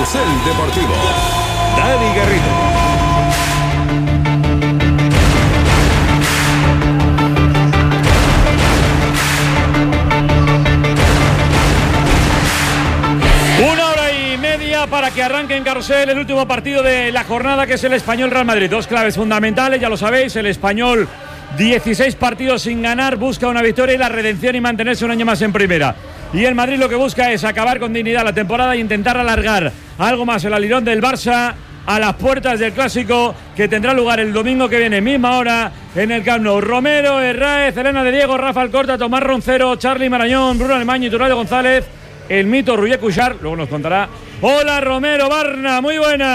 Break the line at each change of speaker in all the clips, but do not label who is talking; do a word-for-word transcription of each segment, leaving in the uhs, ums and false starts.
Carrusel Deportivo. Dani Garrido.
Una hora y media para que arranque en Carrusel el último partido de la jornada, que es el Español Real Madrid. Dos claves fundamentales, ya lo sabéis. El Español, dieciséis partidos sin ganar, busca una victoria y la redención y mantenerse un año más en primera. Y el Madrid lo que busca es acabar con dignidad la temporada e intentar alargar algo más el alirón del Barça a las puertas del Clásico, que tendrá lugar el domingo que viene, misma hora, en el Camp Nou. Romero, Herráez, Elena de Diego, Rafa Alcorta, Tomás Roncero, Charly Marañón, Bruno Alemaño y Turaldo González. El mito Rubié Cuixart, luego nos contará. Hola Romero, Barna, muy buenas.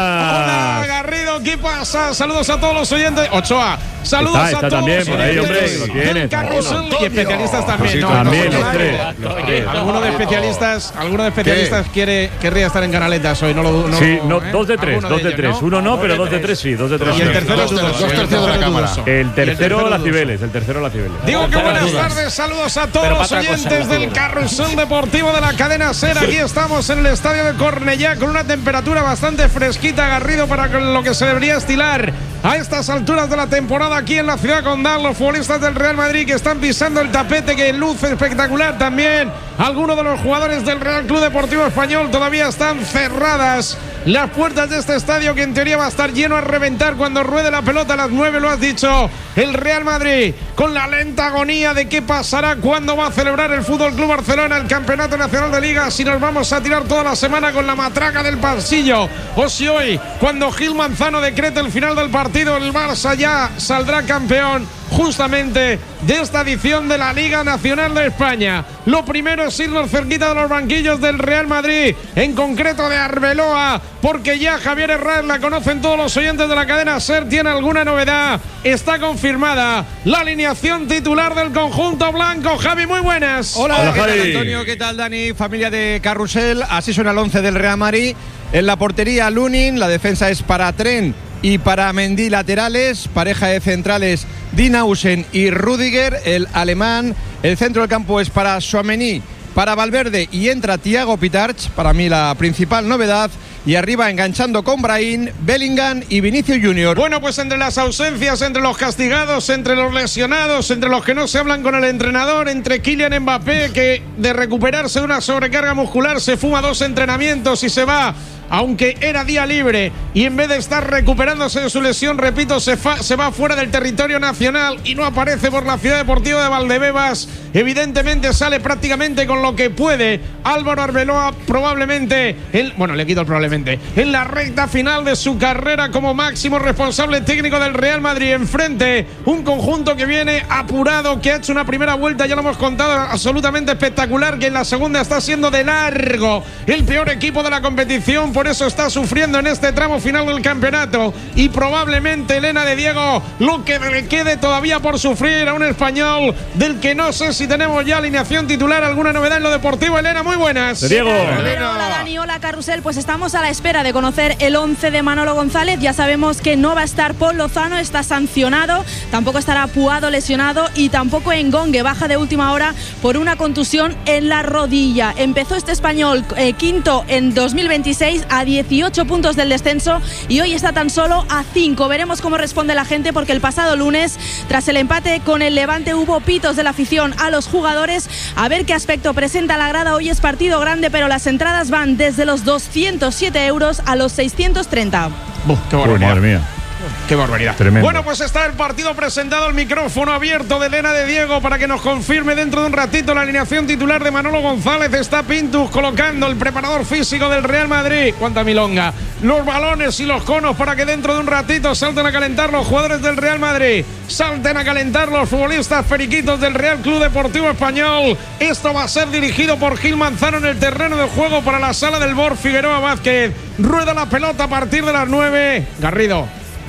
Hola Garrido, ¿qué pasa? Saludos a todos los oyentes. Ochoa, saludos
está, está
a todos
también
los
por ahí,
oyentes
hombre, lo
del Carrusel y especialistas también.
Sí,
no,
también
no,
los tres.
Alguno de especialistas, alguno de especialistas quiere, querría estar en Canaletas hoy, no lo no,
Sí, no,
¿eh?
dos de tres, dos de, de tres. ¿no? Uno no, pero dos de tres sí, dos de tres.
Y el
sí.
tercero es dudoso.
Dos terceros de la cámara.
El tercero la Cibeles, el tercero la Cibeles.
Digo que buenas tardes, saludos a todos los oyentes del Carrusel Deportivo de la cadena SER. Aquí estamos en el estadio de Cornellá con una temperatura bastante fresquita, Garrido, para lo que se debería estilar a estas alturas de la temporada aquí en la ciudad condal. Los futbolistas del Real Madrid que están pisando el tapete, que luce espectacular también. Algunos de los jugadores del Real Club Deportivo Español todavía están cerradas las puertas de este estadio, que en teoría va a estar lleno a reventar cuando ruede la pelota a las nueve, lo has dicho. El Real Madrid con la lenta agonía de qué pasará, cuándo va a celebrar el Fútbol Club Barcelona el Campeonato Nacional de Liga, si nos vamos a tirar toda la semana con la matraca del pasillo, o si hoy, cuando Gil Manzano decrete el final del partido, el Barça ya saldrá campeón justamente de esta edición de la Liga Nacional de España. Lo primero es irnos cerquita de los banquillos del Real Madrid, en concreto de Arbeloa, porque ya Javier Herráez, la conocen todos los oyentes de la cadena SER, tiene alguna novedad. Está confirmada la alineación titular del conjunto blanco. Javi, muy buenas.
Hola,
Hola
¿qué tal,
Javi?
Antonio? ¿Qué tal, Dani? Familia de Carrusel. Así suena el once del Real Madrid. En la portería, Lunin. La defensa es para Tren y para Mendy laterales. Pareja de centrales, Dinausen y Rüdiger, el alemán. El centro del campo es para Tchouaméni, para Valverde, y entra Thiago Pitarch, para mí la principal novedad. Y arriba, enganchando con Brahim, Bellingham y Vinicius Junior.
Bueno, pues entre las ausencias, entre los castigados, entre los lesionados, entre los que no se hablan con el entrenador, entre Kylian Mbappé, que de recuperarse de una sobrecarga muscular se fuma dos entrenamientos y se va, aunque era día libre, y en vez de estar recuperándose de su lesión, repito, se, fa, se va fuera del territorio nacional y no aparece por la Ciudad Deportiva de Valdebebas. Evidentemente sale prácticamente con lo que puede Álvaro Arbeloa, probablemente, el, bueno, le quito el probablemente, en la recta final de su carrera como máximo responsable técnico del Real Madrid. Enfrente, un conjunto que viene apurado, que ha hecho una primera vuelta, ya lo hemos contado, absolutamente espectacular, que en la segunda está siendo de largo el peor equipo de la competición. Por eso está sufriendo en este tramo final del campeonato, y probablemente, Elena de Diego, lo que le quede todavía por sufrir a un español del que no sé si tenemos ya alineación titular. ¿Alguna novedad en lo deportivo, Elena? Muy buenas.
De Diego.
Hola, hola Dani, hola Carrusel. Pues estamos a la espera de conocer el once de Manolo González. Ya sabemos que no va a estar Paul Lozano, está sancionado, tampoco estará Puado, lesionado, y tampoco Engongue, baja de última hora por una contusión en la rodilla. Empezó este español eh, quinto en dos mil veintiséis, a dieciocho puntos del descenso, y hoy está tan solo a cinco. Veremos cómo responde la gente, porque el pasado lunes, tras el empate con el Levante, hubo pitos de la afición a los jugadores. A ver qué aspecto presenta la grada. Hoy es partido grande, pero las entradas van desde los doscientos siete euros a los seiscientos treinta.
Uf, qué barbaridad.
Madre mía.
Qué barbaridad.
Tremendo.
Bueno, pues está el partido presentado, el micrófono abierto de Elena de Diego para que nos confirme dentro de un ratito la alineación titular de Manolo González. Está Pintus colocando, el preparador físico del Real Madrid. Cuánta milonga. Los balones y los conos para que dentro de un ratito salten a calentar los jugadores del Real Madrid. Salten a calentar los futbolistas periquitos del Real Club Deportivo Español. Esto va a ser dirigido por Gil Manzano en el terreno de juego para la sala del Bor Figueroa Vázquez. Rueda la pelota a partir de las nueve. Garrido.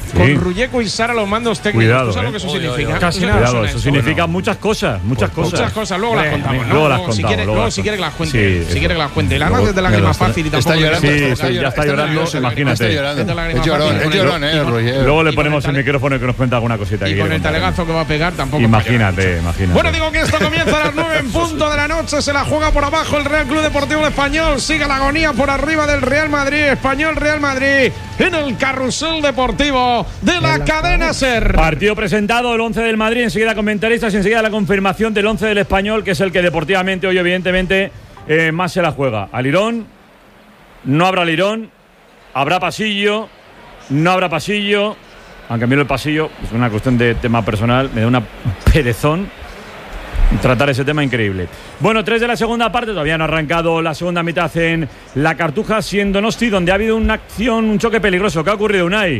con Rulleco y Sara los mandos técnicos.
Cuidado,
¿Tú sabes
eh.
lo que eso
Oye,
significa?
oye, casi nada. Cuidado, eso significa bueno. muchas cosas, muchas
pues,
cosas.
Muchas cosas, luego las contamos, ¿no?
Luego las contamos.
Si quiere,
luego
luego, si quiere que las cuente,
sí,
si quiere que las cuente. La
luego,
más es de lágrimas fácil y tampoco.
Está llorando. Sí, sí, ya está llorando, imagínate.
Es llorón, es llorón, eh, Roger.
Luego le ponemos el micrófono y que nos cuenta alguna cosita.
Y con el talegazo que va a pegar tampoco.
Imagínate, imagínate.
Bueno, digo que esto comienza a las nueve en punto de la noche. Se la juega por abajo el Real Club Deportivo Español. Sigue la agonía por arriba del Real Madrid. Español Real Madrid en el carrusel deportivo de la cadena SER.
Partido presentado, el once del Madrid. Enseguida comentaristas y enseguida la confirmación del once del Español, que es el que deportivamente hoy evidentemente eh, más se la juega. Alirón, no habrá Alirón, habrá pasillo, no habrá pasillo. Aunque a mí el pasillo es una cuestión de tema personal, me da una perezón tratar ese tema increíble. Bueno, tres de la segunda parte, todavía no ha arrancado la segunda mitad en la Cartuja, siendo Donosti, donde ha habido una acción, un choque peligroso. ¿Qué ha ocurrido, Unai?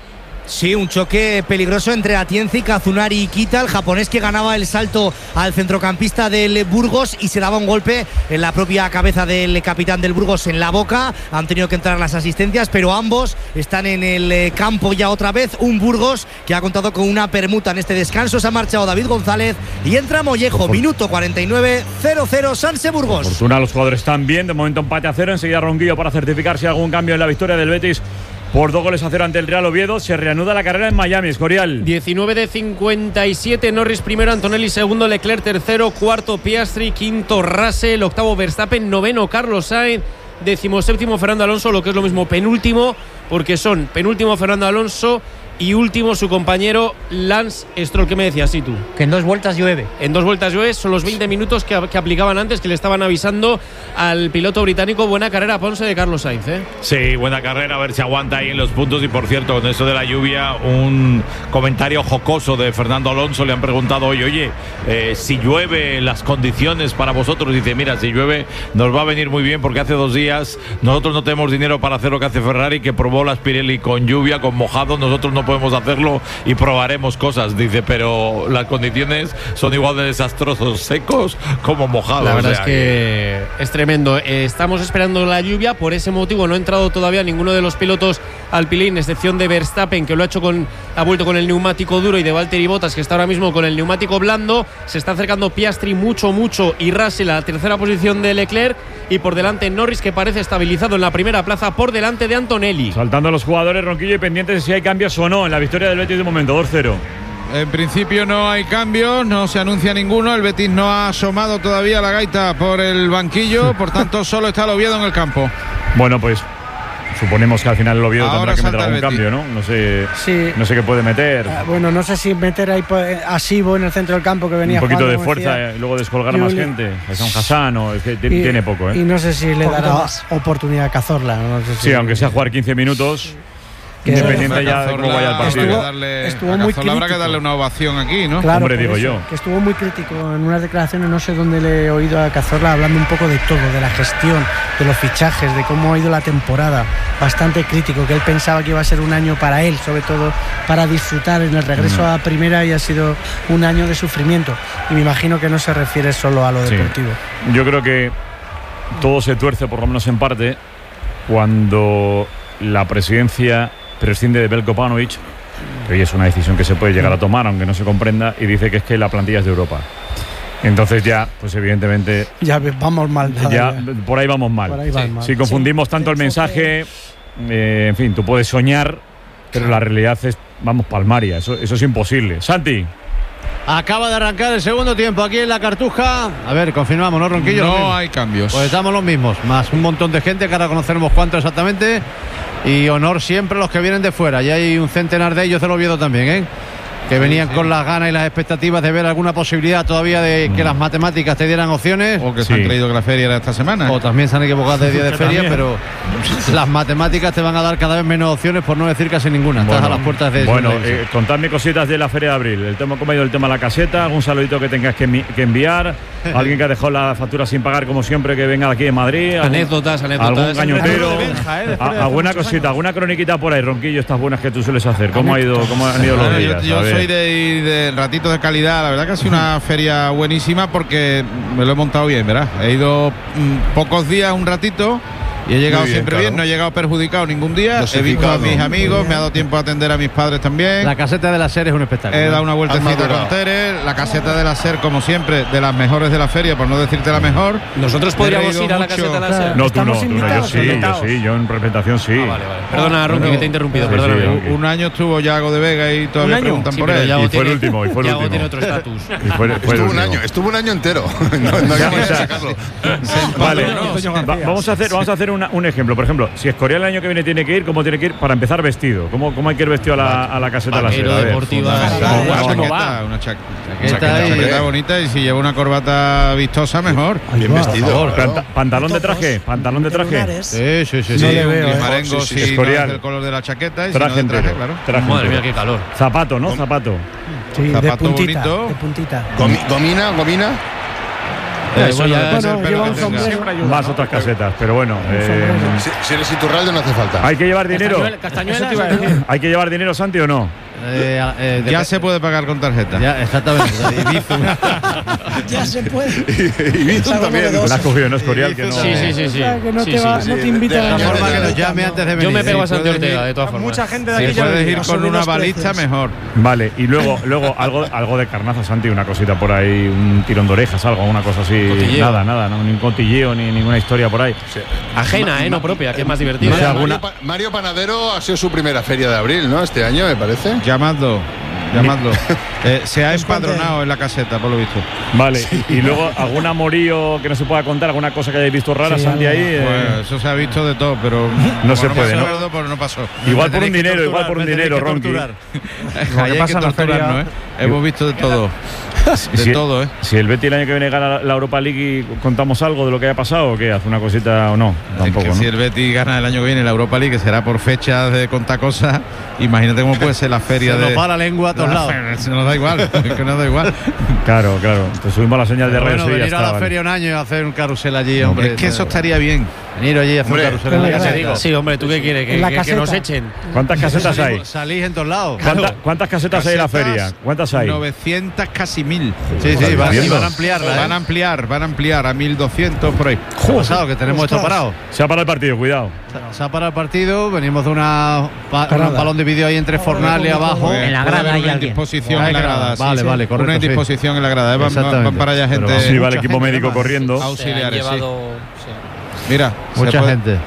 Sí, un choque peligroso entre Atienza y Kazunari Ikita, el japonés que ganaba el salto al centrocampista del Burgos y se daba un golpe en la propia cabeza del capitán del Burgos en la boca. Han tenido que entrar las asistencias, pero ambos están en el campo ya otra vez. Un Burgos que ha contado con una permuta en este descanso. Se ha marchado David González y entra Mollejo. Minuto cuarenta y nueve, cero cero Sanse Burgos.
Fortuna, los jugadores están bien. De momento empate a cero. Enseguida Ronquillo para certificar si hay algún cambio en la victoria del Betis por dos goles a cero ante el Real Oviedo. Se reanuda la carrera en Miami, Escorial.
diecinueve de cincuenta y siete, Norris primero, Antonelli segundo, Leclerc tercero, cuarto Piastri, quinto Russell, octavo Verstappen, noveno Carlos Sainz, décimo séptimo Fernando Alonso, lo que es lo mismo penúltimo, porque son penúltimo Fernando Alonso y último su compañero Lance Stroll. ¿Qué me decías, sí, tú?
Que en dos vueltas llueve.
En dos vueltas llueve, son los veinte minutos que, que aplicaban antes, que le estaban avisando al piloto británico. Buena carrera, Ponce, de Carlos Sainz, ¿eh?
Sí, buena carrera, a ver si aguanta ahí en los puntos. Y por cierto, con eso de la lluvia, un comentario jocoso de Fernando Alonso. Le han preguntado hoy, oye, eh, si llueve, las condiciones para vosotros. Dice, mira, si llueve nos va a venir muy bien, porque hace dos días nosotros no tenemos dinero para hacer lo que hace Ferrari, que probó las Pirelli con lluvia, con mojado. Nosotros no podemos hacerlo y probaremos cosas, dice, pero las condiciones son igual de desastrosos, secos como mojados.
La verdad
o sea,
es que, que es tremendo. Eh, estamos esperando la lluvia, por ese motivo no ha entrado todavía ninguno de los pilotos alpilín, excepción de Verstappen, que lo ha hecho con, ha vuelto con el neumático duro, y de Valtteri Bottas, que está ahora mismo con el neumático blando. Se está acercando Piastri mucho, mucho, y Russell a la tercera posición de Leclerc, y por delante Norris, que parece estabilizado en la primera plaza, por delante de Antonelli.
Saltando los jugadores, Ronquillo, y pendientes de si hay cambios o no en la victoria del Betis de momento, dos cero.
En principio no hay cambios, no se anuncia ninguno. El Betis no ha asomado todavía la gaita por el banquillo, por tanto solo está el Oviedo en el campo.
Bueno, pues suponemos que al final el Oviedo
Ahora
tendrá que meter algún
Betis.
cambio, ¿no? No sé,
sí.
no sé qué puede meter.
Uh, bueno, no sé si meter ahí a Sibo en el centro del campo, que venía
un poquito
jugando,
de fuerza,
decía,
y luego descolgar a más gente. Es un Hassan, o es que
y,
tiene poco, ¿eh?
Y no sé si le dará más oportunidad a Cazorla. No sé si
sí, aunque sea jugar quince minutos. Independiente ya de cómo vaya el partido.
Estuvo,
darle,
estuvo muy crítico.
Habrá que darle una ovación aquí, ¿no?
Claro,
hombre, digo
eso,
yo.
Que estuvo muy crítico en unas declaraciones, no sé dónde le he oído a Cazorla hablando un poco de todo, de la gestión, de los fichajes, de cómo ha ido la temporada. Bastante crítico, que él pensaba que iba a ser un año para él, sobre todo para disfrutar en el regreso mm. a primera, y ha sido un año de sufrimiento. Y me imagino que no se refiere solo a lo
sí.
deportivo.
Yo creo que todo se tuerce, por lo menos en parte, cuando la presidencia prescinde de Veljko Paunovic, que hoy es una decisión que se puede llegar a tomar, aunque no se comprenda, y dice que es que la plantilla es de Europa. Entonces ya, pues evidentemente...
Ya vamos mal.
Ya, ya. Por ahí vamos mal.
Ahí sí. mal.
Si confundimos sí. tanto el mensaje, eh, en fin, tú puedes soñar, pero la realidad es, vamos, palmaria. Eso, eso es imposible. Santi.
Acaba de arrancar el segundo tiempo aquí en la Cartuja. A ver, confirmamos, ¿no, Ronquillo?
No hay cambios.
Pues estamos los mismos, más un montón de gente que ahora conoceremos cuánto exactamente. Y honor siempre a los que vienen de fuera. Y hay un centenar de ellos del Oviedo también, ¿eh? Que venían sí, sí. con las ganas y las expectativas de ver alguna posibilidad todavía de que mm. las matemáticas te dieran opciones.
O que sí. se han creído que la feria era esta semana.
O también se han equivocado de día de feria, pero las matemáticas te van a dar cada vez menos opciones, por no decir casi ninguna. Bueno, estás a las puertas de
Bueno, eh, contadme cositas de la feria de abril. El tema, cómo ha ido el tema de la caseta, algún saludito que tengas que, que enviar, alguien que ha dejado la factura sin pagar, como siempre, que venga de aquí de Madrid. Algún,
anécdotas, anécdotas.
Algún gañotero.
Benja, ¿eh?
a, alguna cosita, años. alguna croniquita por ahí, Ronquillo, estas buenas que tú sueles hacer. ¿Cómo ha ido, cómo han ido los días?
Yo, yo soy de, de ratitos de calidad. La verdad que ha sido una feria buenísima, porque me lo he montado bien, ¿verdad? He ido mmm, pocos días, un ratito, Y he llegado
Muy bien,
siempre
claro.
bien, no he llegado perjudicado ningún día. He visto a
Dosificado.
mis amigos, me ha dado tiempo a atender a mis padres también.
La caseta de la SER es un espectáculo.
He dado una
Has
vueltecita
madurado.
con Tere. La caseta de la SER, como siempre, de las mejores de la feria, por no decirte la mejor.
Nosotros
Me he
podríamos
reído
ir a la
mucho.
caseta de la
Claro.
SER.
No, tú no,
Estamos
tú no, yo
invitados,
sí, yo
invitados.
sí, yo en representación sí.
Ah, vale, vale. Perdona, Ronqui, que te he interrumpido,
Sí, sí,
perdóname.
Ronqui.
Un año estuvo Yago de Vega y todavía
¿Un año?
preguntan
Sí,
por
pero
él.
Yago
Y fue
tiene-
el último, y fue el
Yago
último.
tiene otro estatus.
Y fue, fue el
Estuvo un
último.
año, estuvo un año entero. No, no hay
Ya,
que
o sea,
sacarlo.
Vale,
Antonio
va-
García.
vamos a hacer, vamos a hacer una- un ejemplo. Por ejemplo, si Escorial el año que viene tiene que ir, ¿cómo tiene que ir? Para empezar, vestido. ¿Cómo, cómo hay que ir vestido a la, a la caseta de la
Vaquero,
SER? A ver.
deportiva.
Una
¿Cómo
chaqueta,
va?
una cha-
Chaqueta
chaqueta,
y-
chaqueta bonita, y si lleva una corbata vistosa, mejor.
Bien vestido. claro.
Panta- ¿Pantalón de traje? ¿Pantalón de traje?
Lunares.
Sí, sí, sí.
Sí,
sí.
le
un
veo, ¿eh?
marengo,
Sí, sí,
si
Escorial.
no es el color de la chaqueta y si no
Traje
de traje,
entero.
claro.
Traje
Madre
entero.
mía, qué calor.
Zapato, ¿no? Zapato.
Sí, de
Zapato
puntita.
bonito.
De puntita.
Gomi- Gomina, gomina.
Eh,
Eso
bueno,
ya-
depende
Bueno,
del pelo
lleva
que
un
tenga.
sombrero.
Más otras casetas, pero bueno. eh,
Si, si eres Iturralde no hace falta.
¿Hay que llevar dinero?
Castañuela- Castañuela,
Eso te iba a decir.
¿Hay que llevar dinero, Santi, o no?
Eh, eh,
Ya
dep-
se puede pagar con tarjeta.
Ya, exactamente. Y Bizum.
Ya se puede.
Y Bizum
algo
también.
novedoso.
La has cogido, ¿no? Escorial, que no.
Sí, sí, sí, sí.
O sea, que no
Sí,
te,
sí,
va,
sí.
no te invitan
de-
a
de-
La forma
de-
que nos
de-
llame antes de venir.
Yo me pego a
Sí,
Santi
puedes
Ortega,
ir-
de todas formas.
Mucha gente de
Si
aquí ya lo
puedes
dice,
ir
son
con una
unos
baliza,
precios.
mejor.
Vale, y luego, luego algo, algo de carnaza, Santi, una cosita por ahí, un tirón de orejas, algo, una cosa así.
Cotilleo.
Nada, nada, no, ni un cotilleo, ni ninguna historia por ahí.
Ajena, ¿eh? No propia, que es más divertido.
No sé,
Mario,
alguna-
Pa- Mario Panadero ha sido su primera feria de abril, ¿no? Este año, me parece.
Llamadlo, llamadlo. Eh, se ha empadronado en la caseta, por lo visto.
Vale, y luego algún amorío que no se pueda contar, alguna cosa que hayáis visto rara,
Sí,
Santi, ahí.
algo.
eh,
Pues eso se ha visto de todo, pero
No se
me
puede, ¿no?
acuerdo, pues no pasó.
igual
Me
por un
tenéis que
dinero, igual
torturar,
por un
me tenéis
dinero,
que
Ronqui.
torturar.
Ahí hay
pasa
que
en la feria-
torturarnos, ¿eh? Hemos visto de todo. De
Si-
todo, ¿eh?
Si el Betis el año que viene gana la Europa League y contamos algo de lo que haya pasado, ¿o qué? ¿Hace una cosita o no? Tampoco,
Es que
¿no?
si el Betis gana el año que viene la Europa League, que será por fechas de contar cosas, imagínate cómo puede ser la feria
Se
de.
nos va la lengua a todos lados.
Se nos da igual, es que nos da igual.
Claro, claro. Te subimos la señal de
Pero
radio
bueno,
y ya
venir a
está,
la
vale.
feria un año y hacer un carrusel allí, hombre.
Es que eso estaría bien.
Venir allí a hacer
Hombre,
un carrusel en la
ya te
caseta.
digo.
Sí, hombre, ¿tú qué quieres? Que,
En la
que- que nos
caseta.
echen.
¿Cuántas casetas hay?
Salís, salís en todos lados.
¿Cuánta- ¿Cuántas casetas hay en la
Casetas,
feria? ¿Cuántas hay?
novecientas, casi mil.
Sí, sí, van, y
Viendo.
van a ampliarla. ¿eh?
Van a ampliar, van a ampliar a mil doscientos por ahí.
¿Qué ha pasado? Que tenemos esto
Ostras.
parado.
Se ha parado el partido, cuidado.
Se ha parado el partido, venimos de una pa-
Parada.
un balón de vídeo ahí entre Fornal y abajo.
Pues,
En la
puede
grada
haber
hay
una
alguien.
indisposición
Hay
en la
grada.
grada. sí,
Vale,
sí.
vale, correcto,
Una
sí.
indisposición en la grada. ¿eh? Van, van-
Exactamente.
van para allá
Pero
gente.
Sí, va el
mucha
equipo
gente
médico
además.
corriendo.
Auxiliares, sí.
llevado,
Mira, se
Mucha
puede-
gente.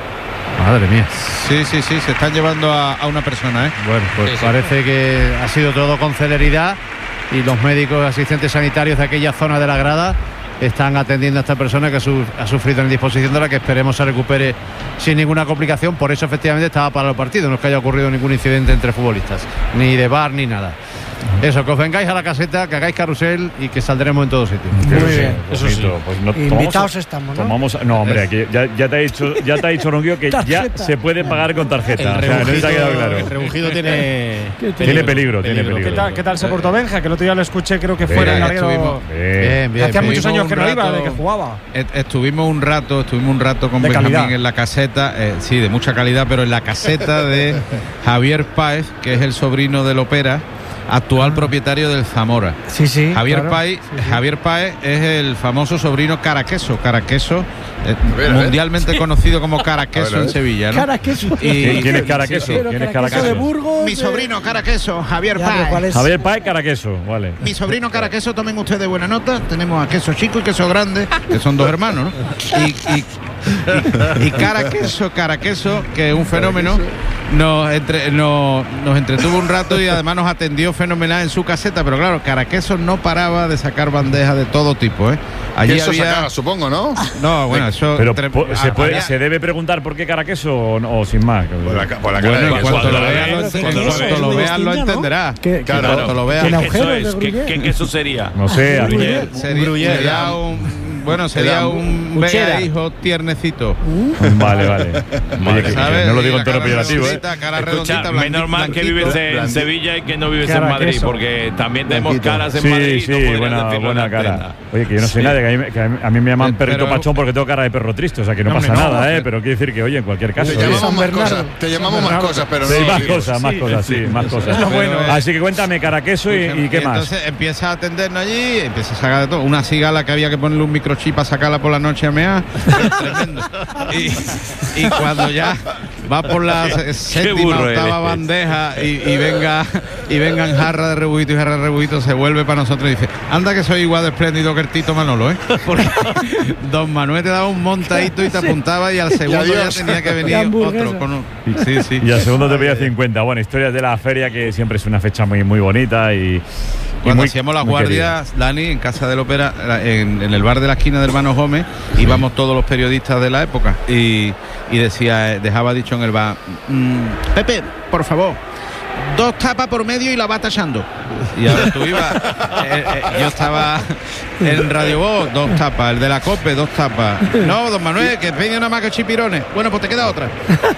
Madre mía.
Sí, sí, sí, se están llevando a, a una persona, ¿eh?
Bueno, pues
Sí, sí.
parece que ha sido todo con celeridad y los médicos asistentes sanitarios de aquella zona de la grada están atendiendo a esta persona que ha, su- ha sufrido una indisposición de la que esperemos se recupere sin ninguna complicación. Por eso efectivamente estaba para el partido, no es que haya ocurrido ningún incidente entre futbolistas, ni de bar ni nada. Eso, que os vengáis a la caseta, que hagáis carrusel y que saldremos en todos sitios.
Muy bien.
Eso sí. Pues no,
Invitados
tomamos-
estamos, ¿no?
Tomamos, no, hombre, aquí ya, ya te ha dicho, ya te ha dicho Ronquillo que ya
Tarjeta.
se puede pagar con tarjeta. O sea, no te ha quedado claro.
el rebujido tiene.
Tiene peligro, tiene peligro.
¿Qué tal, ¿Qué tal se portó Benja? Que el otro día lo escuché, creo que fuera
Bien,
en larguero.
estuvimos-
Bien.
Bien,
Hacía
bien.
muchos años que no
un
iba,
rato-
de que jugaba.
Est- Estuvimos un rato, estuvimos un rato con
De
Benjamín
calidad.
en la caseta, eh, sí, de mucha calidad, pero en la caseta de Javier Páez, que es el sobrino del Opera, actual propietario del Zamora.
Sí, sí.
Javier
claro.
Páez, Javier Páez es el famoso sobrino Caraqueso, Caraqueso, eh,
A ver, a ver.
mundialmente conocido como Caraqueso
A ver, a ver.
en Sevilla, ¿no?
Cara queso.
Y-
¿Quién es Caraqueso?
Pero
¿Quién es
Caraqueso
Caraqueso?
de Burgos.
Mi
de-
sobrino Caraqueso, Javier
Ya, pero ¿cuál
Páez.
es?
Javier Páez, Caraqueso, vale.
Mi sobrino Caraqueso, tomen ustedes buena nota. Tenemos a Queso Chico y Queso Grande, que son dos hermanos, ¿no? Y, y, y, y Caraqueso, Caraqueso, que es un fenómeno, nos, entre, nos, nos entretuvo un rato y además nos atendió fenomenal en su caseta. Pero claro, Caraqueso no paraba de sacar bandejas de todo tipo, ¿eh? Allí
Que eso
había.
sacaba, supongo, ¿no?
No, bueno, eso.
Pero
tre-
po- ¿se,
ah,
puede-
había-
¿se debe preguntar por qué Caraqueso o, no- o sin más?
Por la, ca- por la cara
Bueno,
de
en
queso.
cuanto lo
Cuando lo
veas, lo,
veas,
en
cuando lo
cuanto
veas.
lo veas, lo
Distinta, ¿no?
entenderás.
Que-
Claro,
En cuanto lo veas.
Tiene
¿Qué queso
agujeros
es?
de
¿Qué,
gruyere.
qué queso sería?
No sé, alguien-
Gruyere.
Sería,
gruyere.
sería un. Bueno, sería un
Cuchera.
vea hijo tiernecito.
Vale, vale. Oye, que- que
¿Sabes?
no lo
Y
digo
la
en tono
cara
peyorativo, ¿eh?
redondita, cara
Escucha,
redondita,
menos mal que
blanquito.
vives en
blanquito.
Sevilla y que no vives
Cara
en Madrid,
queso.
porque también tenemos
Blanquito.
caras en
Sí,
Madrid. y
sí,
no podrías
buena,
decirlo en
buena
antena.
cara. Oye, que yo no soy
Sí.
nadie, que a mí, que a mí- a mí me llaman
Pero-
perrito pachón porque tengo cara de perro triste, o sea que no
No,
pasa
hombre, no,
nada, ¿eh?
hombre.
Pero quiere decir que, oye, en cualquier caso.
Te
oye,
llamamos más
Bernardo.
cosas, te llamamos más cosas, pero
sí,
no.
más
digo.
cosas, más cosas, sí, más cosas.
Es lo bueno.
Así que cuéntame, Caraqueso y, y qué más.
Entonces empieza a atendernos allí, empieza a sacar de todo. Una cigala que había que ponerle un microchip
coche y para sacarla por la noche a mear. Tremendo. Y, y cuando ya va por la séptima, octava bandeja y, y venga y vengan jarra de rebujito y jarra de rebujito, se vuelve para nosotros y dice, anda que soy igual de espléndido que el Tito Manolo, ¿eh? Porque don Manuel te daba un montadito y te apuntaba y al segundo ya tenía que venir otro. Con un... sí, sí.
Y al segundo te pedía cincuenta. Bueno, historias de la feria, que siempre es una fecha muy, muy bonita y...
Cuando hacíamos las guardias, Dani, en Casa del Ópera, en, en el bar de la esquina de Hermanos Gómez, sí. íbamos todos los periodistas de la época y, y decía, dejaba dicho en el bar, mmm, Pepe, por favor, dos tapas por medio y la va tachando. Y ahora tú ibas, eh, eh, yo estaba en Radio Voz, dos tapas, el de la COPE, dos tapas. No, don Manuel, que peña una más que chipirones. Bueno, pues te queda otra.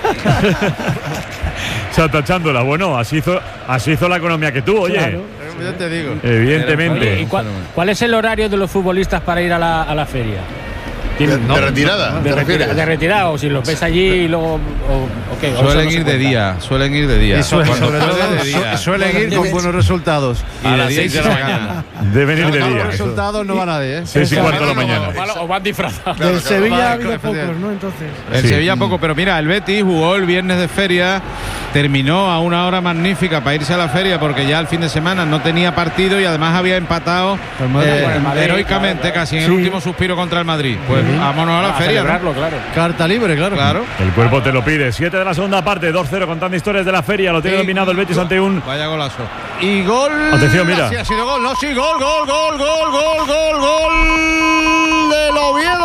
O sea, tachándola. Bueno, así hizo, así hizo la economía que tú, oye. Claro.
Yo te digo.
Evidentemente.
Oye, ¿y cuál, cuál es el horario de los futbolistas para ir a la, a la feria?
¿De, no, de retirada?
De, retira, de retirada, o si los ves allí y luego... O, o qué,
suelen ir de día, suelen ir de día.
Y suelen, sobre todo de día. Suelen ir con buenos resultados.
Y a las seis de la mañana.
Deben ir de día.
Los resultados no va nadie, ¿eh?
Seis y cuarto de la mañana.
O van disfrazados.
Del Sevilla ha habido pocos, ¿no? Entonces.
El sí. Sevilla poco, pero mira, el Betis jugó el viernes de feria, terminó a una hora magnífica para irse a la feria porque ya el fin de semana no tenía partido y además había empatado eh, heroicamente, claro, casi en sí. el último suspiro contra el Madrid. Pues sí. vámonos a la feria.
¿no? Claro. Carta libre, claro.
claro.
El cuerpo te lo pide. siete de la segunda parte, dos cero contando historias de la feria. Lo tiene sí. dominado el Betis ante un...
Vaya golazo.
Y gol.
Atención, mira.
Sí, ha sido gol, no, sí, gol, gol, gol, gol, gol, gol, gol del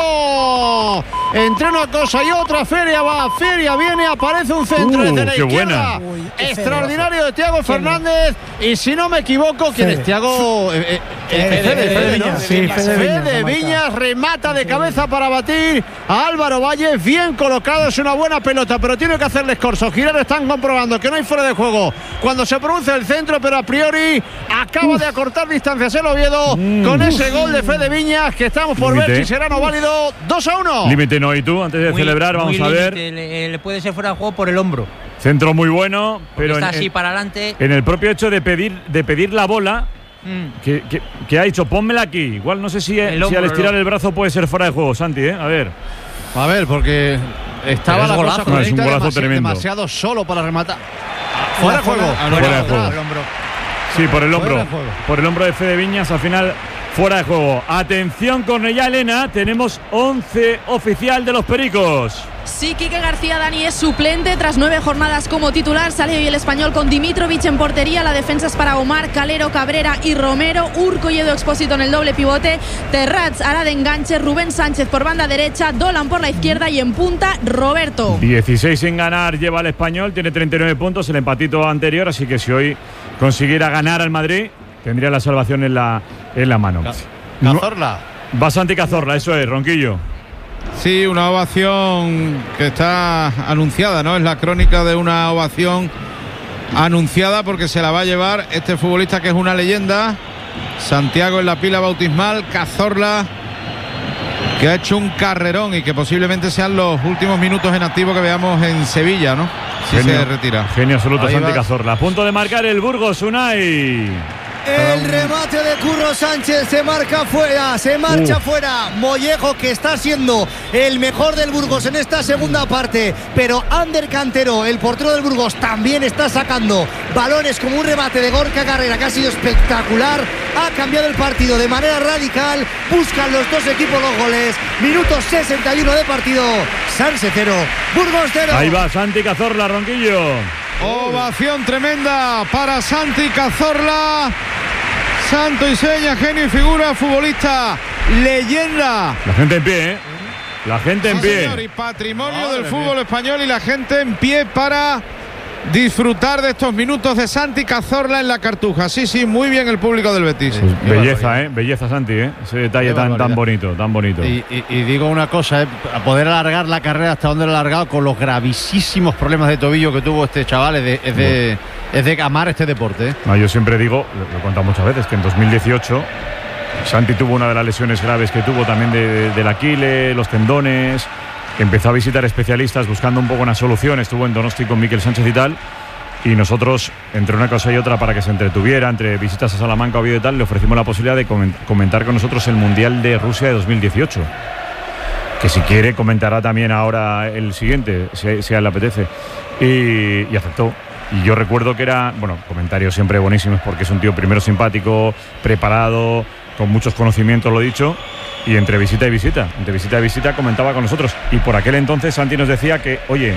Oviedo. Entre una cosa y otra, feria va, feria viene, aparece un centro
uh,
desde la
qué
izquierda.
Buena. Uy,
extraordinario de Thiago Fernández. Y si no me equivoco, ¿quién es? Thiago... Eh, eh, eh, Fede, Fede Viñas. Sí, Fede Viñas remata de cabeza para batir a Álvaro Valle. Bien colocado, es una buena pelota, pero tiene que hacerle escorzo. Girar están comprobando que no hay fuera de juego cuando se produce el centro, pero a priori acaba Uf. de acortar distancias el Oviedo mm. con ese gol de Fede Viñas, que estamos por límite. ver si será no válido. dos a uno.
Límite no, y tú, antes de muy, celebrar, vamos a ver.
Le, le puede ser fuera de juego por el hombro.
Centro muy bueno, pero
está
en,
así
en,
para adelante.
En el propio hecho de pedir, de pedir la bola, mm. que, que, que ha dicho, pónmela aquí. Igual no sé si, el si hombro, al estirar el brazo puede ser fuera de juego, Santi, ¿eh? A ver.
A ver, porque estaba la
golazo,
cosa
no, es un golazo
demasiado,
tremendo.
demasiado solo para rematar. Fuera de juego.
Fuera de juego. Sí, por el hombro. Por el hombro de Fede Viñas, al final fuera de juego. Atención, Cornellá Elena, tenemos once oficial de los Pericos.
Sí, Quique García, Dani, es suplente tras nueve jornadas como titular. Sale hoy el español con Dimitrovic en portería. La defensa es para Omar, Calero, Cabrera y Romero. Urco y Edu Expósito en el doble pivote. Terrats hará de enganche. Rubén Sánchez por banda derecha. Dolan por la izquierda y en punta Roberto.
dieciséis sin ganar lleva el español. Tiene treinta y nueve puntos, el empatito anterior. Así que si hoy consiguiera ganar al Madrid, tendría la salvación en la, en la mano.
Cazorla.
Va Santi Cazorla, eso es, Ronquillo.
Sí, una ovación que está anunciada, ¿no? Es la crónica de una ovación anunciada porque se la va a llevar este futbolista que es una leyenda. Santiago en la pila bautismal, Cazorla, que ha hecho un carrerón y que posiblemente sean los últimos minutos en activo que veamos en Sevilla, ¿no? Si
genio,
se retira.
Genio absoluto, Santi Cazorla. A punto de marcar el Burgos, Unai.
El remate de Curro Sánchez se marca fuera, se marcha uh. fuera. Mollejo, que está siendo el mejor del Burgos en esta segunda parte, pero Ander Cantero, el portero del Burgos, también está sacando balones como un remate de Gorka Carrera que ha sido espectacular. Ha cambiado el partido de manera radical. Buscan los dos equipos los goles. Minuto sesenta y uno de partido. Sanse cero, Burgos cero.
Ahí va Santi Cazorla, Ronquillo.
Ovación tremenda para Santi Cazorla. Santo y seña, genio y figura, futbolista, leyenda.
La gente en pie, ¿eh? La gente en
sí,
pie.
Señor, y patrimonio Madre del fútbol mía. español, y la gente en pie para disfrutar de estos minutos de Santi Cazorla en la Cartuja. Sí, sí, muy bien el público del Betis. Sí,
belleza, ¿eh? Belleza, Santi, ¿eh? Ese detalle tan, tan bonito, tan bonito.
Y, y, y digo una cosa, ¿eh? A poder alargar la carrera hasta donde lo ha alargado con los gravísimos problemas de tobillo que tuvo este chaval, es de, es de, es de amar este deporte, ¿eh?
No, yo siempre digo, lo he contado muchas veces, que en dos mil dieciocho Santi tuvo una de las lesiones graves que tuvo también de, de, del Aquiles, los tendones. Empezó a visitar especialistas buscando un poco una solución. Estuvo en Donosti con Miquel Sánchez y tal. y nosotros, entre una cosa y otra, para que se entretuviera, entre visitas a Salamanca, Oviedo y tal, le ofrecimos la posibilidad de comentar con nosotros el Mundial de Rusia de dos mil dieciocho. Que si quiere comentará también ahora el siguiente, si, si a él le apetece. Y, y aceptó. Y yo recuerdo que era, bueno, comentarios siempre buenísimos porque es un tío primero simpático, preparado, con muchos conocimientos, lo dicho. Y entre visita y visita, entre visita y visita comentaba con nosotros. Y por aquel entonces Santi nos decía que, oye,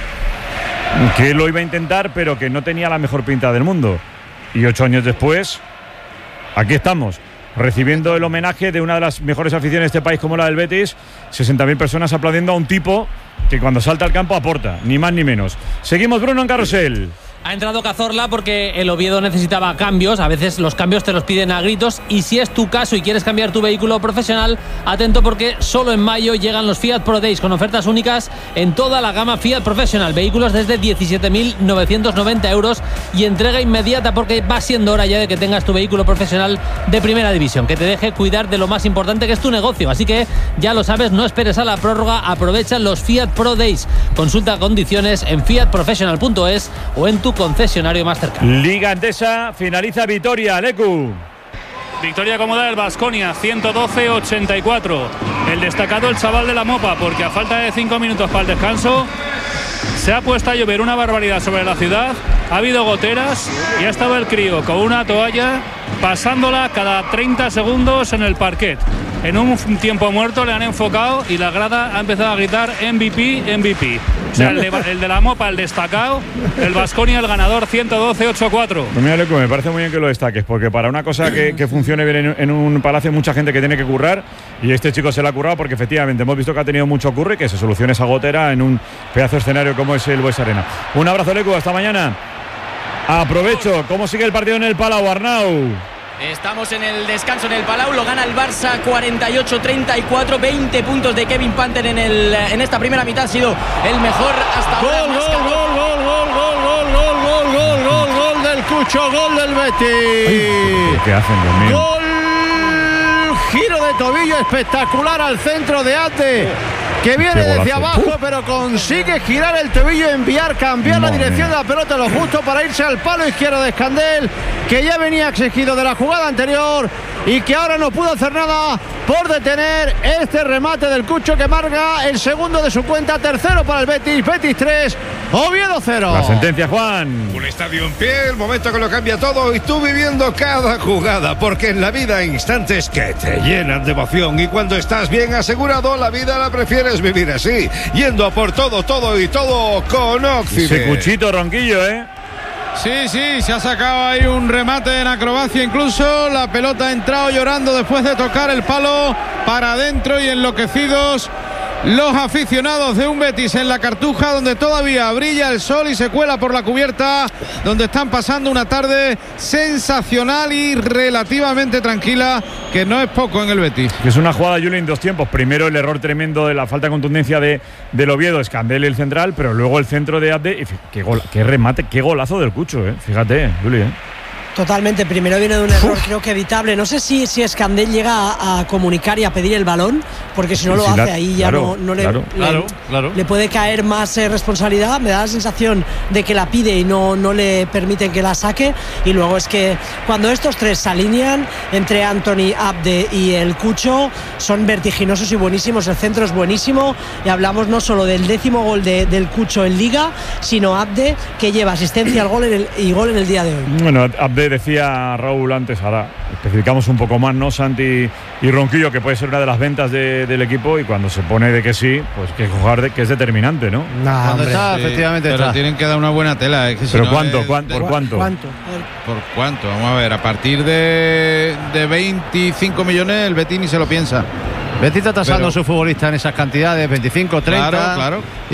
que él lo iba a intentar, pero que no tenía la mejor pinta del mundo. Y ocho años después, aquí estamos, recibiendo el homenaje de una de las mejores aficiones de este país como la del Betis, sesenta mil personas aplaudiendo a un tipo que cuando salta al campo aporta, ni más ni menos. Seguimos, Bruno, en Carrusel.
Ha entrado Cazorla porque el Oviedo necesitaba cambios. A veces los cambios te los piden a gritos. Y si es tu caso y quieres cambiar tu vehículo profesional, atento porque solo en mayo llegan los Fiat Pro Days con ofertas únicas en toda la gama Fiat Professional. Vehículos desde diecisiete mil novecientos noventa euros y entrega inmediata, porque va siendo hora ya de que tengas tu vehículo profesional de primera división, que te deje cuidar de lo más importante, que es tu negocio. Así que ya lo sabes, no esperes a la prórroga, aprovecha los Fiat Pro Days. Consulta condiciones en fiat professional punto es o en tu concesionario más cercano.
Liga Endesa, finaliza Vitoria, Lecu.
Victoria cómoda del Baskonia, ciento doce a ochenta y cuatro. El destacado, el chaval de la Mopa, porque a falta de cinco minutos para el descanso se ha puesto a llover una barbaridad sobre la ciudad. Ha habido goteras y ha estado el crío con una toalla pasándola cada treinta segundos en el parquet. En un tiempo muerto le han enfocado y la grada ha empezado a gritar M V P, M V P. O sea, el de, el de la Mopa, el destacado, el Baskonia, el ganador, ciento doce a ochenta y cuatro.
Pues mira, Lecu, me parece muy bien que lo destaques, porque para una cosa que, que funcione bien en, en un palacio hay mucha gente que tiene que currar, y este chico se la ha currado porque efectivamente hemos visto que ha tenido mucho curro y que se solucione esa gotera en un pedazo de escenario como es el Bues Arena. Un abrazo, Lecu, hasta mañana. Aprovecho, ¿cómo sigue el partido en el Palau, Arnau?
Estamos en el descanso en el Palau, lo gana el Barça cuarenta y ocho a treinta y cuatro, veinte puntos de Kevin Panther en, el, en esta primera mitad, ha sido el mejor hasta ahora.
Gol, gol, gol, gol, gol, gol, gol, gol, gol, gol, gol del Cucho, gol del Betis.
¿Qué hacen, Dios mío?
Gol, giro de tobillo espectacular al centro de Ate, que viene desde abajo, pero consigue girar el tobillo, enviar, cambiar la dirección de la pelota lo justo para irse al palo izquierdo de Escandel, que ya venía exigido de la jugada anterior y que ahora no pudo hacer nada por detener este remate del Cucho, que marca el segundo de su cuenta, tercero para el Betis. Betis tres, Oviedo cero.
La sentencia, Juan.
Un estadio en pie, el momento que lo cambia todo, y tú viviendo cada jugada, porque en la vida hay instantes que te llenan de emoción, y cuando estás bien asegurado, la vida la prefieres vivir así, yendo a por todo, todo y todo con Occident.
Ese Cuchito Ronquillo, ¿eh?
Sí, sí, se ha sacado ahí un remate en acrobacia incluso. La pelota ha entrado llorando después de tocar el palo para adentro, y enloquecidos los aficionados de un Betis en la Cartuja, donde todavía brilla el sol y se cuela por la cubierta, donde están pasando una tarde sensacional y relativamente tranquila, que no es poco en el Betis.
Es una jugada, Julio, en dos tiempos. Primero el error tremendo de la falta de contundencia de, del Oviedo, Escandel el central, pero luego el centro de Abde. Y qué, gol, qué remate, qué golazo del Cucho, ¿eh? Fíjate, Julio, ¿eh?
Totalmente, primero viene de un error, Uf. creo que evitable. No sé si, si Escandel llega a, a comunicar y a pedir el balón, porque si no lo sí, hace la, ahí ya claro, no, no le,
claro,
le,
claro, claro.
le puede caer más eh, responsabilidad. Me da la sensación de que la pide y no, no le permiten que la saque. Y luego es que cuando estos tres se alinean, entre Anthony, Abde y el Cucho, son vertiginosos y buenísimos. El centro es buenísimo, y hablamos no solo del décimo gol de, del Cucho en Liga, sino Abde, que lleva asistencia al gol en el, y gol en el día de hoy.
Bueno, Abde decía Raúl antes, ahora especificamos un poco más, ¿no? Santi y Ronquillo, que puede ser una de las ventas de, del equipo, y cuando se pone de que sí, pues que jugar de, que es determinante, ¿no?
Nah, cuando hombre, está,
sí,
efectivamente
pero
está.
Tienen que dar una buena tela. Es que si
¿Pero
no
cuánto,
es,
cuánto? ¿Por cuánto?
¿Cuánto?
¿Por cuánto? Vamos a ver, a partir de, de veinticinco millones el Betis ni se lo piensa.
Betis está tasando a su futbolista en esas cantidades, veinticinco, treinta.
Claro, claro.
Y,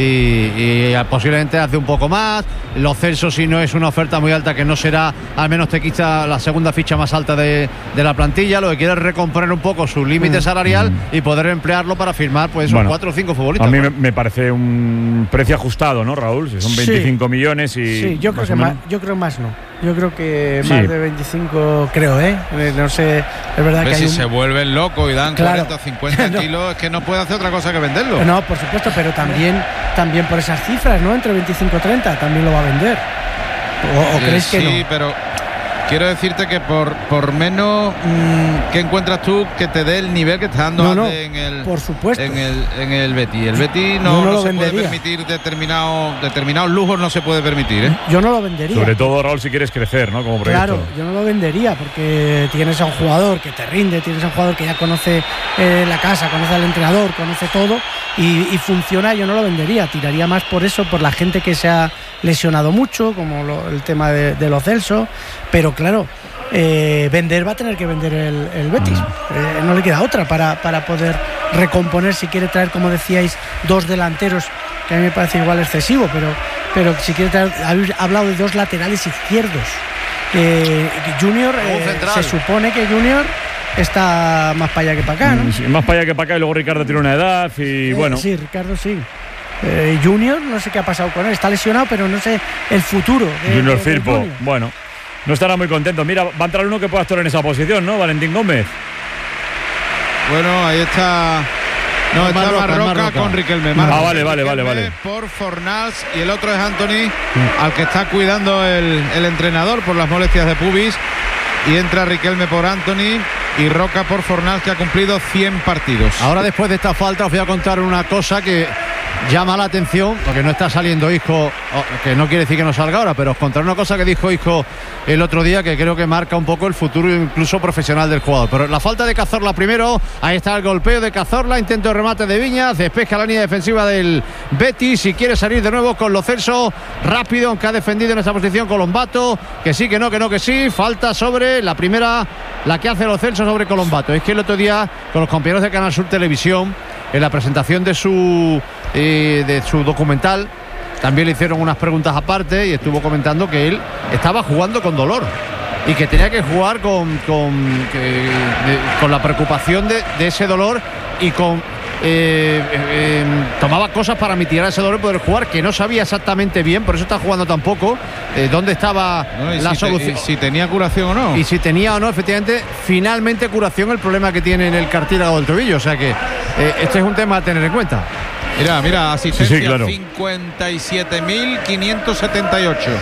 y posiblemente hace un poco más. Los Celso, si no es una oferta muy alta, que no será, al menos te quita la segunda ficha más alta de, de la plantilla. Lo que quiere es recomponer un poco su límite mm. salarial mm. y poder emplearlo para firmar pues bueno, cuatro o cinco futbolistas.
A mí me, me parece un precio ajustado, ¿no, Raúl? Si son veinticinco sí. millones y...
Sí, yo creo, que más, yo creo más no. Yo creo que
sí.
más de veinticinco, creo, ¿eh? No sé, es verdad que
si
hay un...
se vuelven locos y dan claro. cuarenta o cincuenta
no.
kilos, es que no puede hacer otra cosa que venderlo.
No, por supuesto, pero también, también por esas cifras, ¿no? Entre veinticinco y treinta, también lo va a vender. ¿O, o crees
eh,
que no?
Sí, pero quiero decirte que por, por menos mmm, que encuentras tú que te dé el nivel que está dando
No, no,
en el
por supuesto.
en el en el Betis. El Betis no,
Yo no
no
lo
se puede
vendería.
permitir determinados determinados lujos, no se puede permitir, ¿eh?
Yo no lo vendería.
Sobre todo, Raúl, si quieres crecer, ¿no? Como proyecto.
Claro, yo no lo vendería porque tienes a un jugador que te rinde, tienes a un jugador que ya conoce eh, la casa, conoce al entrenador, conoce todo y, y funciona. Yo no lo vendería, tiraría más por eso, por la gente que se ha lesionado mucho, como lo, el tema de, de los Celso, pero claro, eh, vender va a tener que vender el, el Betis, eh, no le queda otra para, para poder recomponer si quiere traer, como decíais, dos delanteros, que a mí me parece igual excesivo, pero, pero si quiere traer, habéis hablado de dos laterales izquierdos. Eh, Junior, eh, se supone que Junior está más para allá que para acá, ¿no?
Sí, más para allá que para acá, y luego Ricardo tiene una edad y
Eh,
bueno.
Sí, Ricardo sí. Eh, Junior, no sé qué ha pasado con él, está lesionado, pero no sé el futuro. de-
Junior
de- de
Firpo,
Junior.
bueno, no estará muy contento. Mira, va a entrar uno que pueda actuar en esa posición, ¿no? Valentín Gómez.
Bueno, ahí está. No, está
Marroca,
Marroca,
Marroca.
con Riquelme.
Ah,
Marroca,
vale, vale, vale,
Riquelme
vale.
Por Fornals y el otro es Anthony, al que está cuidando el, el entrenador por las molestias de pubis. Y entra Riquelme por Anthony y Roca por Fornals, que ha cumplido cien partidos.
Ahora, después de esta falta, os voy a contar una cosa que llama la atención, porque no está saliendo Isco, que no quiere decir que no salga ahora, pero os contaré una cosa que dijo Isco el otro día que creo que marca un poco el futuro incluso profesional del jugador. Pero la falta de Cazorla primero, ahí está el golpeo de Cazorla, intento de remate de Viñas, despeja la línea defensiva del Betis y quiere salir de nuevo con Lo Celso, rápido, aunque ha defendido en esa posición Colombato, que sí, que no, que no, que sí, falta sobre la primera, la que hace Lo Celso sobre Colombato. Es que el otro día con los compañeros de Canal Sur Televisión, en la presentación de su eh, de su documental, también le hicieron unas preguntas aparte y estuvo comentando que él estaba jugando con dolor y que tenía que jugar con, con, que, de, con la preocupación de, de ese dolor y con eh, eh, tomaba cosas para mitigar ese dolor y poder jugar, que no sabía exactamente bien, por eso está jugando tan poco, eh, dónde estaba
No, y
la
si te-
solución,
y si tenía curación o no.
y si tenía o no, efectivamente, finalmente curación el problema que tiene en el cartílago del tobillo. O sea que eh, este es un tema a tener en cuenta.
Mira, mira, asistencia
Sí, sí, claro.
cincuenta y siete mil quinientos setenta y ocho.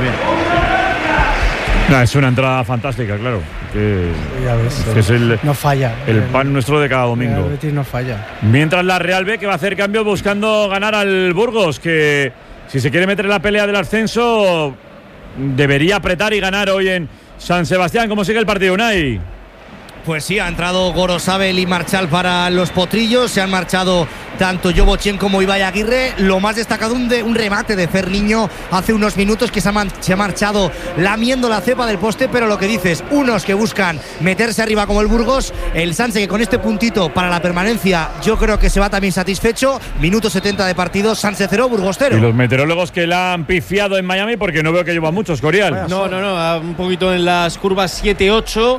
No, es una entrada fantástica, claro. Que,
Ya ves,
que es el,
no falla.
el pan nuestro de cada
El
domingo.
Betis no falla.
Mientras la Real B, que va a hacer cambio buscando ganar al Burgos, que si se quiere meter en la pelea del ascenso debería apretar y ganar hoy en San Sebastián. ¿Cómo sigue el partido, Unai?
Pues sí, ha entrado Gorosabel y Marchal para los potrillos. Se han marchado tanto Jobochen como Ibai Aguirre. Lo más destacado, un, de, un remate de Ferniño hace unos minutos que se ha, man, se ha marchado lamiendo la cepa del poste. Pero lo que dices, unos que buscan meterse arriba como el Burgos. El Sanse, que con este puntito para la permanencia yo creo que se va también satisfecho. Minuto setenta de partido, Sanse cero, Burgos cero.
Y los meteorólogos que la han pifiado en Miami, porque no veo que lleva muchos, Corial.
No, no, no, un poquito en las curvas siete ocho.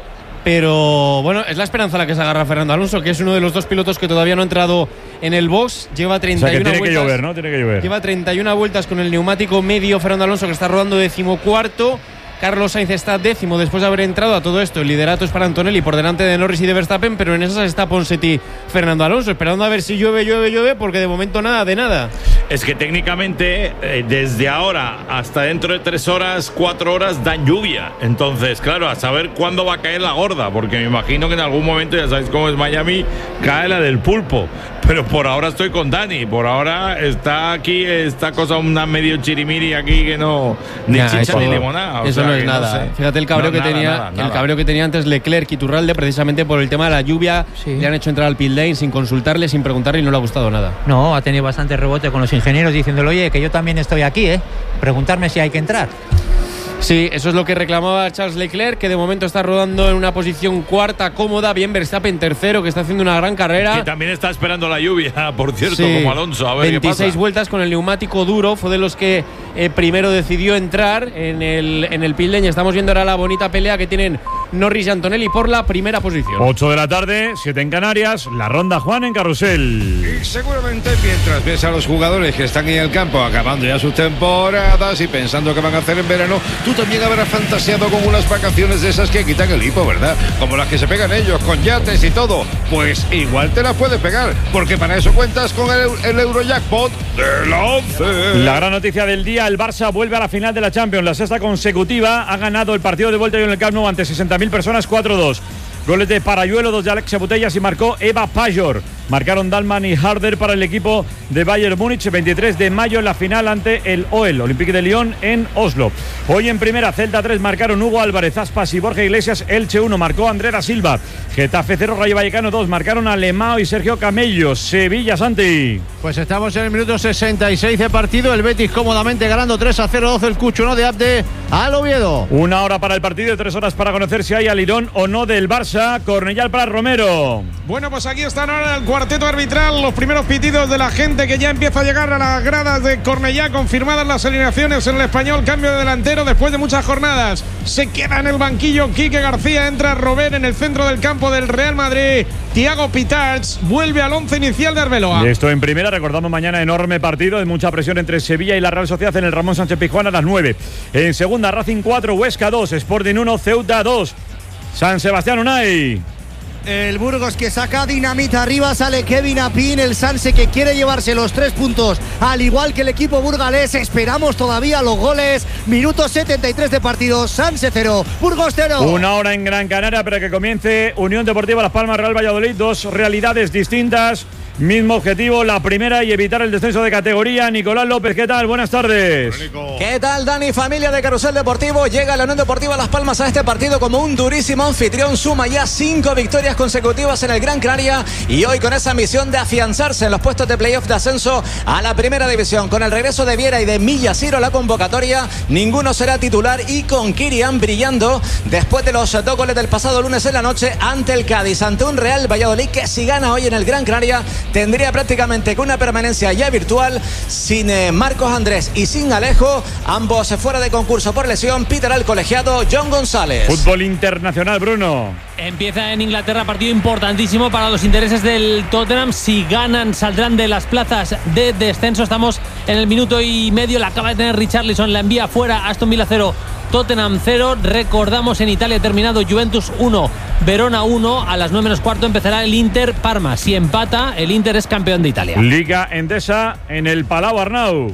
Pero bueno, es la esperanza la que se agarra Fernando Alonso, que es uno de los dos pilotos que todavía no ha entrado en el box. Lleva
O
treinta y
sea,
una
que tiene
vueltas.
que llover, ¿no? Tiene que llover.
Lleva treinta y una vueltas con el neumático medio Fernando Alonso, que está rodando decimocuarto. Carlos Sainz está décimo después de haber entrado a todo esto. El liderato es para Antonelli por delante de Norris y de Verstappen, pero en esas está Ponseti Fernando Alonso, esperando a ver si llueve, llueve, llueve, porque de momento nada de nada.
Es que técnicamente eh, desde ahora hasta dentro de tres horas, cuatro horas dan lluvia. Entonces, claro, a saber cuándo va a caer la gorda, porque me imagino que en algún momento, ya sabéis cómo es Miami, cae la del pulpo. Pero por ahora estoy con Dani. Por ahora está aquí esta cosa, una medio chirimiri aquí que no. Ni
Ya,
chicha
eso-
ni limonada. o
Eso
sea
no es
que
nada.
sé.
Fíjate el cabreo
No,
que
nada,
tenía,
nada, nada.
el cabreo que tenía antes Leclerc y Turralde, precisamente por el tema de la lluvia. Le han hecho entrar al pit lane sin consultarle, sin preguntarle, y no le ha gustado nada.
No, ha tenido bastante rebote con los ingenieros diciéndole, oye, que yo también estoy aquí, ¿eh? Preguntarme si hay que entrar.
Sí, eso es lo que reclamaba Charles Leclerc, que de momento está rodando en una posición cuarta cómoda. Bien Verstappen tercero, que está haciendo una gran carrera.
Que también está esperando la lluvia, por cierto,
Sí.
como Alonso. A ver
veintiséis
qué pasa.
vueltas con el neumático duro. Fue de los que eh, primero decidió entrar en el, en el pit lane. Estamos viendo ahora la bonita pelea que tienen Norris y Antonelli por la primera posición.
ocho de la tarde, siete en Canarias, la ronda Juan en Carrusel.
Y seguramente mientras ves a los jugadores que están en el campo acabando ya sus temporadas y pensando qué van a hacer en verano, tú también habrás fantaseado con unas vacaciones de esas que quitan el hipo, ¿verdad? Como las que se pegan ellos, con yates y todo. Pues igual te las puedes pegar, porque para eso cuentas con el, el Eurojackpot de la once.
La gran noticia del día, el Barça vuelve a la final de la Champions, la sexta consecutiva. Ha ganado el partido de vuelta en el Camp Nou ante sesenta mil personas, cuatro dos. Goles de Parayuelo, dos de Alexia Putellas y marcó Eva Pajor. Marcaron Dalman y Harder para el equipo de Bayern Múnich. veintitrés de mayo en la final ante el O E L, Olympique de Lyon, en Oslo. Hoy en primera, Celta tres marcaron Hugo Álvarez, Aspas y Borja Iglesias. Elche uno marcó André da Silva. Getafe cero, Rayo Vallecano dos marcaron Alemão y Sergio Camello. Sevilla, Santi.
Pues estamos en el minuto sesenta y seis de partido. El Betis cómodamente ganando tres a cero. doce el Cucho, ¿no? De Abde al Oviedo.
Una hora para el partido y tres horas para conocer si hay alirón o no del Barça. Cornellá para Romero.
Bueno, pues aquí están ahora el cuarteto arbitral, los primeros pitidos de la gente que ya empieza a llegar a las gradas de Cornellá. Confirmadas las alineaciones en el Español, cambio de delantero después de muchas jornadas. Se queda en el banquillo Quique García, entra Robert en el centro del campo del Real Madrid. Thiago Pitarch vuelve al once inicial de Arbeloa.
Y esto en primera, recordamos mañana enorme partido de mucha presión entre Sevilla y la Real Sociedad en el Ramón Sánchez Pizjuán a las nueve. En segunda, Racing cuatro, Huesca dos, Sporting uno, Ceuta dos. San Sebastián Unai.
El Burgos que saca dinamita arriba, sale Kevin Apin, el Sanse que quiere llevarse los tres puntos, al igual que el equipo burgalés. Esperamos todavía los goles. Minuto setenta y tres de partido, Sanse cero, Burgos cero.
Una hora en Gran Canaria para que comience Unión Deportiva Las Palmas Real Valladolid, dos realidades distintas. Mismo objetivo, la primera y evitar el descenso de categoría. Nicolás López, ¿qué tal? Buenas tardes.
¿Qué tal, Dani? Familia de Carrusel Deportivo, llega la Unión Deportiva Las Palmas a este partido como un durísimo anfitrión. Suma ya cinco victorias consecutivas en el Gran Canaria y hoy con esa misión de afianzarse en los puestos de playoff de ascenso a la primera división. Con el regreso de Viera y de Millaciro a la convocatoria, ninguno será titular y con Kirian brillando después de los dos goles del pasado lunes en la noche ante el Cádiz, ante un Real Valladolid que si gana hoy en el Gran Canaria tendría prácticamente que una permanencia ya virtual, sin eh, Marcos Andrés y sin Alejo, ambos fuera de concurso por lesión. Peter al colegiado, John González.
Fútbol internacional, Bruno.
Empieza en Inglaterra, partido importantísimo para los intereses del Tottenham. Si ganan, saldrán de las plazas de descenso. Estamos en el minuto y medio, la acaba de tener Richarlison, la envía fuera, Aston Villa cero, Tottenham cero. Recordamos, en Italia ha terminado Juventus uno, Verona uno. A las nueve menos cuarto empezará el Inter Parma. Si empata, el Inter es campeón de Italia.
Liga Endesa en el Palau Arnau.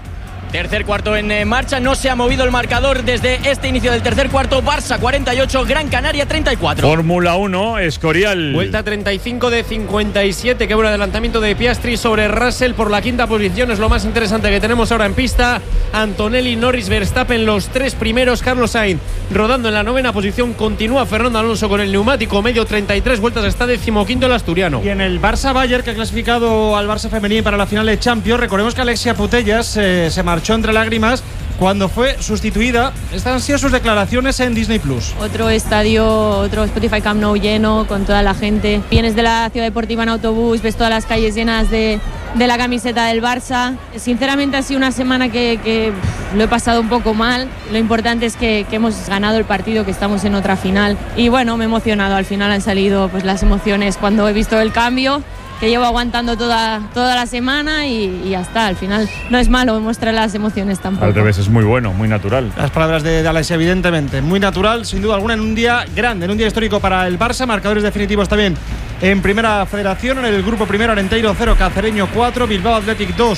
Tercer cuarto en marcha, no se ha movido el marcador desde este inicio del tercer cuarto. Barça cuarenta y ocho, Gran Canaria treinta y cuatro.
Fórmula uno, Escorial.
Vuelta treinta y cinco de cincuenta y siete, que buen adelantamiento de Piastri sobre Russell por la quinta posición. Es lo más interesante que tenemos ahora en pista. Antonelli, Norris, Verstappen, los tres primeros. Carlos Sainz rodando en la novena posición. Continúa Fernando Alonso con el neumático medio, treinta y tres vueltas, está decimoquinto el asturiano.
Y en el Barça Bayern, que ha clasificado al Barça femenino para la final de Champions, recordemos que Alexia Putellas eh, se marchó entre lágrimas cuando fue sustituida. Estas han sido sus declaraciones en Disney Plus.
Otro estadio, otro Spotify Camp Nou lleno, con toda la gente. Vienes de la ciudad deportiva en autobús, ves todas las calles llenas de, de la camiseta del Barça. Sinceramente ha sido una semana que, que pff, lo he pasado un poco mal. Lo importante es que, que hemos ganado el partido, que estamos en otra final. Y bueno, me he emocionado. Al final han salido pues las emociones cuando he visto el cambio, que llevo aguantando toda, toda la semana y, y ya está. Al final no es malo mostrar las emociones tampoco.
Al revés, es muy bueno, muy natural.
Las palabras de, de Alex, evidentemente, muy natural, sin duda alguna, en un día grande, en un día histórico para el Barça. Marcadores definitivos también en Primera Federación. En el grupo primero, Arenteiro cero, Cacereño cuatro, Bilbao Athletic dos,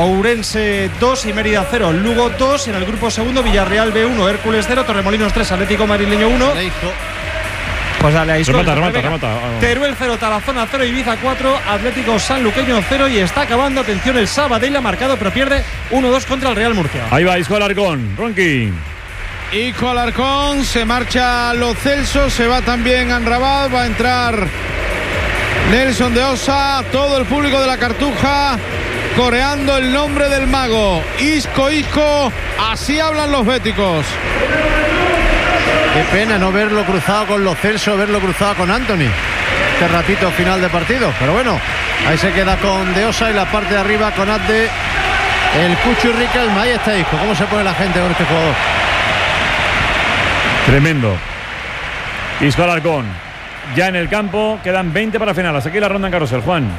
Ourense dos y Mérida cero, Lugo dos. En el grupo segundo, Villarreal B uno, Hércules cero, Torremolinos tres, Atlético Madrileño uno. Pues dale ahí.
Remata, remata, remata.
Teruel cero, Tarazona cero, Ibiza cuatro, Atlético Sanluqueño cero. Y está acabando, atención, el Sabadell ha marcado, pero pierde uno dos contra el Real Murcia.
Ahí va Isco Alarcón, Ronqui.
Isco Alarcón, se marcha Lo Celso, se va también Anrabat, va a entrar Nelson de Osa, todo el público de la Cartuja coreando el nombre del mago. Isco, Isco, así hablan los béticos.
Qué pena no verlo cruzado con Lo Celso, verlo cruzado con Anthony este ratito final de partido, pero bueno, ahí se queda con De Osa y la parte de arriba con Abde, el Cucho y Riquelme. Ahí está Isco, cómo se pone la gente con este jugador.
Tremendo. Isco Alarcón. Ya en el campo, quedan veinte para final. Hasta aquí la ronda en carrusel, Juan.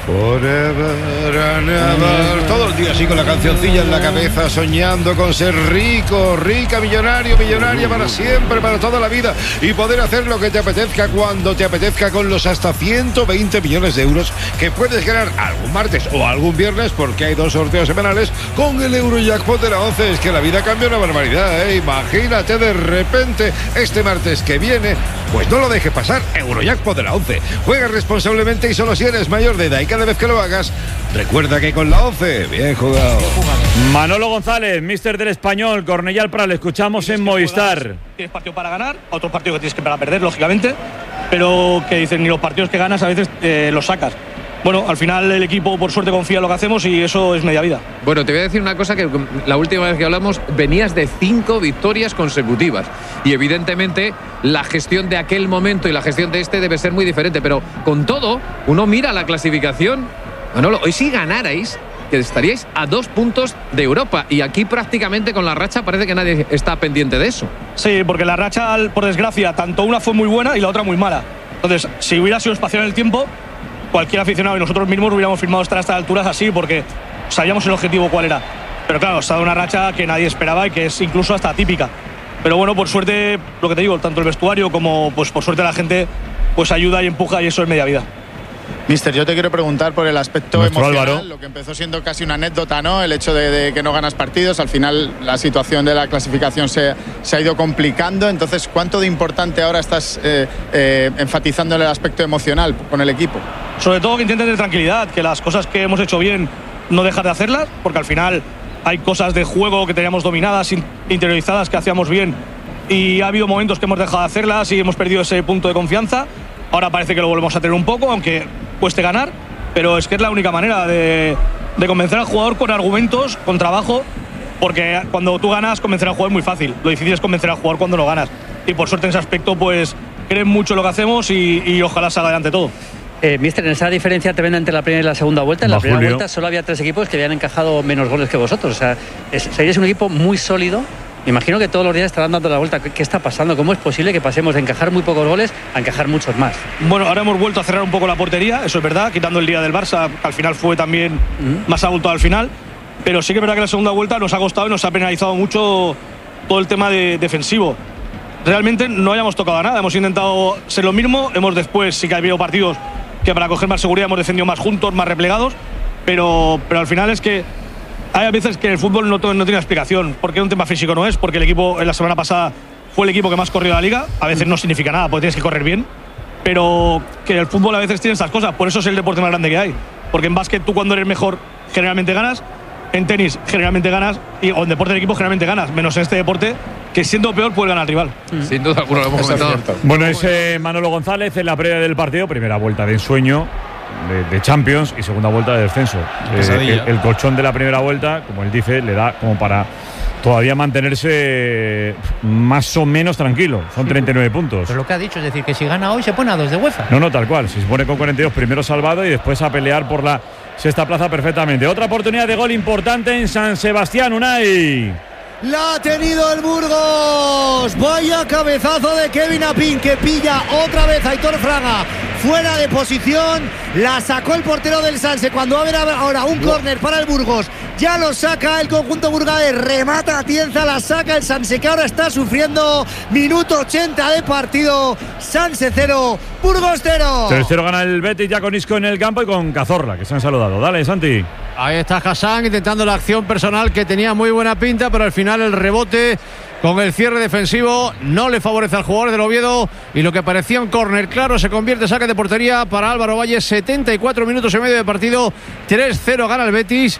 Forever and ever. Todo el día así con la cancioncilla en la cabeza, soñando con ser rico, rica, millonario, millonaria para siempre, para toda la vida, y poder hacer lo que te apetezca cuando te apetezca, con los hasta ciento veinte millones de euros que puedes ganar algún martes o algún viernes, porque hay dos sorteos semanales con el Eurojackpot de la once. Es que la vida cambia una barbaridad, ¿eh? Imagínate de repente este martes que viene. Pues no lo dejes pasar. Eurojackpot de la once. Juega responsablemente y solo si eres mayor de edad, y cada vez que lo hagas, recuerda que con la once, bien jugado.
Manolo González, míster del Español, Cornellà al Prat, le escuchamos en Movistar.
Tienes partido para ganar, otro partido que tienes que para perder, lógicamente, pero que dicen, ni los partidos que ganas a veces eh, los sacas. Bueno, al final el equipo por suerte confía en lo que hacemos y eso es media vida.
Bueno, te voy a decir una cosa, que la última vez que hablamos venías de cinco victorias consecutivas y evidentemente la gestión de aquel momento y la gestión de este debe ser muy diferente, pero con todo uno mira la clasificación. Manolo, hoy si ganarais, que estaríais a dos puntos de Europa, y aquí prácticamente con la racha parece que nadie está pendiente de eso.
Sí, porque la racha, por desgracia, tanto una fue muy buena y la otra muy mala. Entonces, si hubiera sido espaciado en el tiempo, cualquier aficionado y nosotros mismos hubiéramos firmado hasta estas alturas así, porque sabíamos el objetivo cuál era. Pero claro, ha estado una racha que nadie esperaba y que es incluso hasta atípica. Pero bueno, por suerte, lo que te digo, tanto el vestuario como pues por suerte la gente pues ayuda y empuja, y eso es media vida.
Mister, yo te quiero preguntar por el aspecto
Nuestro
emocional,
Álvaro.
lo que empezó siendo casi una anécdota, ¿no? El hecho de, de que no ganas partidos, al final la situación de la clasificación se, se ha ido complicando. Entonces, ¿cuánto de importante ahora estás eh, eh, enfatizando en el aspecto emocional con el equipo?
Sobre todo que intenten tener tranquilidad, que las cosas que hemos hecho bien no dejar de hacerlas, porque al final hay cosas de juego que teníamos dominadas, interiorizadas, que hacíamos bien, y ha habido momentos que hemos dejado de hacerlas y hemos perdido ese punto de confianza. Ahora parece que lo volvemos a tener un poco, aunque cueste ganar, pero es que es la única manera de, de convencer al jugador con argumentos, con trabajo, porque cuando tú ganas, convencer al jugador es muy fácil. Lo difícil es convencer al jugador cuando no ganas. Y por suerte en ese aspecto, pues creen mucho en lo que hacemos y, y ojalá salga adelante todo.
Eh, Mister, en esa diferencia te ven entre la primera y la segunda vuelta. En
Va,
la primera
Julio.
vuelta solo había tres equipos que habían encajado menos goles que vosotros. O sea, es, seríais un equipo muy sólido. Me imagino que todos los días estarán dando la vuelta. ¿Qué, ¿Qué está pasando? ¿Cómo es posible que pasemos de encajar muy pocos goles a encajar muchos más?
Bueno, ahora hemos vuelto a cerrar un poco la portería, eso es verdad, quitando el día del Barça, que al final fue también uh-huh. más abultado al final. Pero sí que es verdad que la segunda vuelta nos ha costado y nos ha penalizado mucho todo el tema de defensivo. Realmente no hayamos tocado nada, hemos intentado ser lo mismo. Hemos después, sí que ha habido partidos que para coger más seguridad hemos defendido más juntos, más replegados, pero, pero al final es que hay a veces que el fútbol no, no tiene explicación. ¿Por qué un tema físico no es? Porque el equipo en la semana pasada fue el equipo que más corrió de la liga. A veces no significa nada, porque tienes que correr bien, pero que el fútbol a veces tiene estas cosas. Por eso es el deporte más grande que hay, porque en básquet tú cuando eres mejor generalmente ganas, en tenis generalmente ganas, y o en deporte de equipo generalmente ganas, menos en este deporte, que siendo peor puede ganar al rival.
Sin duda alguna, lo hemos comentado.
Bueno, es eh, Manolo González en la previa del partido, primera vuelta de ensueño de, de Champions y segunda vuelta de descenso. Eh, el, el colchón de la primera vuelta, como él dice, le da como para todavía mantenerse más o menos tranquilo. Son treinta y nueve puntos.
Pero lo que ha dicho es decir, que si gana hoy se pone a dos de UEFA.
No, no, tal cual. Si se pone con cuarenta y dos, primero salvado y después a pelear por la sexta plaza perfectamente. Otra oportunidad de gol importante en San Sebastián, Unai.
La ha tenido el Burgos. Vaya cabezazo de Kevin Apin, que pilla otra vez a Aitor Fraga fuera de posición. La sacó el portero del Sanse. Cuando va a haber ahora un córner para el Burgos, ya lo saca el conjunto burgalés. Remata Atienza, la saca el Sanse, que ahora está sufriendo. Minuto ochenta de partido. Sanse cero, Burgos cero.
tres cero gana el Betis, ya con Isco en el campo y con Cazorla, que se han saludado. Dale, Santi.
Ahí está Hassan intentando la acción personal, que tenía muy buena pinta, pero al final el rebote con el cierre defensivo no le favorece al jugador del Oviedo, y lo que parecía un córner claro se convierte en saque de portería para Álvaro Valle. Setenta y cuatro minutos y medio de partido. tres cero gana el Betis,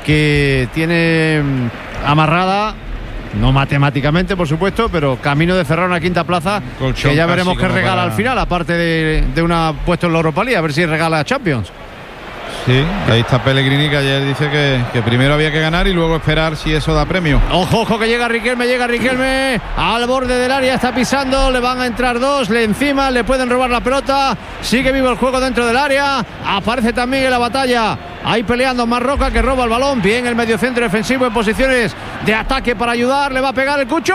que tiene amarrada, no matemáticamente por supuesto, pero camino de cerrar una quinta plaza, colchón, que ya veremos qué regala para... al final, aparte de, de una puesto en la Europa League, a ver si regala Champions.
Sí, ahí está Pellegrini, que ayer dice que, que primero había que ganar y luego esperar si eso da premio.
Ojo, ojo, que llega Riquelme, llega Riquelme al borde del área, está pisando, le van a entrar dos, le encima, le pueden robar la pelota, sigue vivo el juego dentro del área, aparece también en la batalla, ahí peleando Marroca, que roba el balón, bien el mediocentro defensivo en posiciones de ataque para ayudar, le va a pegar el Cucho,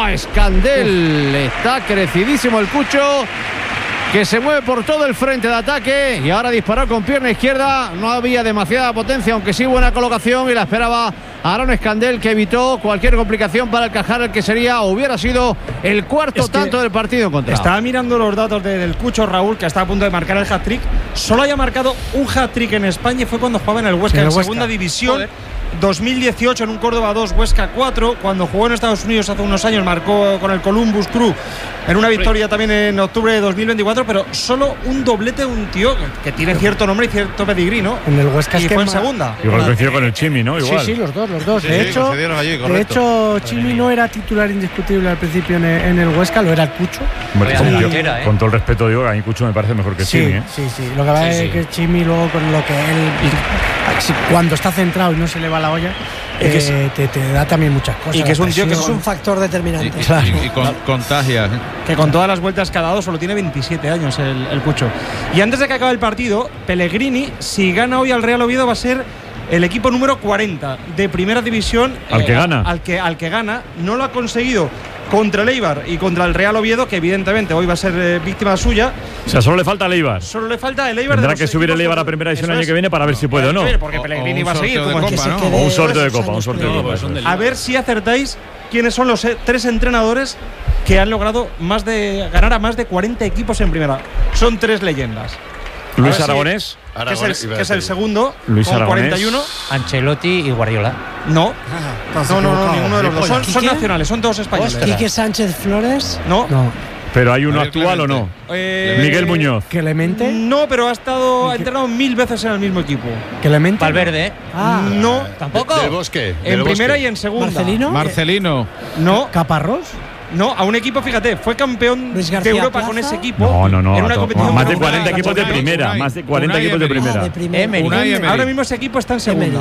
Escandel, está crecidísimo el Cucho, que se mueve por todo el frente de ataque y ahora disparó con pierna izquierda. No había demasiada potencia, aunque sí buena colocación, y la esperaba Aaron Escandel, que evitó cualquier complicación para el Cajar, el que sería o hubiera sido el cuarto
es
tanto del partido en contra.
Estaba mirando los datos de, del Cucho Raúl, que está a punto de marcar el hat-trick. Solo haya marcado un hat-trick en España y fue cuando jugaba en el Huesca, en, en segunda división. Joder. dos mil dieciocho en un Córdoba dos, Huesca cuatro. Cuando jugó en Estados Unidos hace unos años marcó con el Columbus Crew en una victoria también en octubre de dos mil veinticuatro, pero solo un doblete, un tío que tiene cierto nombre y cierto pedigrí, ¿no?
En el Huesca
y
es que
fue en
ma-
segunda.
Igual coincidió con el Chimi, ¿no? Igual.
Sí, sí, los dos, los dos.
Sí,
de,
sí,
hecho,
coincidieron allí,
de
correcto.
hecho, Chimi no era titular indiscutible al principio en el, en el Huesca, lo era el Cucho.
Hombre,
Sí.
yo,
Era, ¿eh?
con todo el respeto, digo, a mí Cucho me parece mejor que
Sí,
Chimi, ¿eh?
sí, sí. Lo que pasa
Sí,
es
sí.
que Chimi luego con lo que él, si- cuando está centrado y no se le va la olla,
Y que es-
eh, te, te da también muchas cosas.
Y que es un tío que
presión.
Es un factor determinante.
Y,
Claro.
y- y con, contagia. ¿eh?
Que con todas las vueltas que ha dado solo tiene veintisiete años el, el Cucho. Y antes de que acabe el partido, Pellegrini, si gana hoy al Real Oviedo, va a ser el equipo número cuarenta de primera división.
Al que gana.
Al que, al que gana. No lo ha conseguido contra el Eibar y contra el Real Oviedo, que evidentemente hoy va a ser eh, víctima suya.
O sea, solo le falta a Leibar.
Solo le falta el Eibar.
Tendrá
de
que
los
subir el
equipos
Eibar a
con-
primera división el
Eso
año
es.
que viene para ver si puede o no.
Porque Pellegrini
O- o un
va a seguir.
sorteo de
como
Copa,
que se
¿no?
quede
O un sorteo de
esos
Copa, un
años
sorteo de
con
Copa.
el-
eso es.
A ver si acertáis quiénes son los eh, tres entrenadores que han logrado más de ganar a más de cuarenta equipos en primera. Son tres leyendas. A
Luis
ver si-
Aragonés.
que es
Aragonés,
el,
iba a
que es el
decir.
segundo,
Luis
con
Aragonés.
cuarenta y uno.
Ancelotti y Guardiola.
No,
Estás
no, no, no,
equivocado.
ninguno de los dos. Son, son
¿Quique?
nacionales, son todos españoles.
Quique Sánchez Flores.
No,
No.
Pero hay uno
A ver,
actual o no.
Eh,
Miguel Muñoz.
Clemente.
No, pero ha estado ha entrenado mil veces en el mismo equipo.
Clemente.
Valverde.
Ah.
No,
¿Tampoco?
Del Bosque.
en
del
primera
Bosque.
y en segunda.
Marcelino.
Marcelino.
No,
Caparrós.
no, a un equipo, fíjate, fue campeón
Luis
de
García
Europa
Plaza.
con ese equipo.
No, no, no.
En una
a to-
competición
más de
europea.
cuarenta equipos de
Unai,
primera.
Unai.
Más de cuarenta
Unai
equipos de
Emery.
primera.
Ah, de primera.
Emery.
Unai Emery.
Ahora mismo ese equipo está en segunda.
Emery.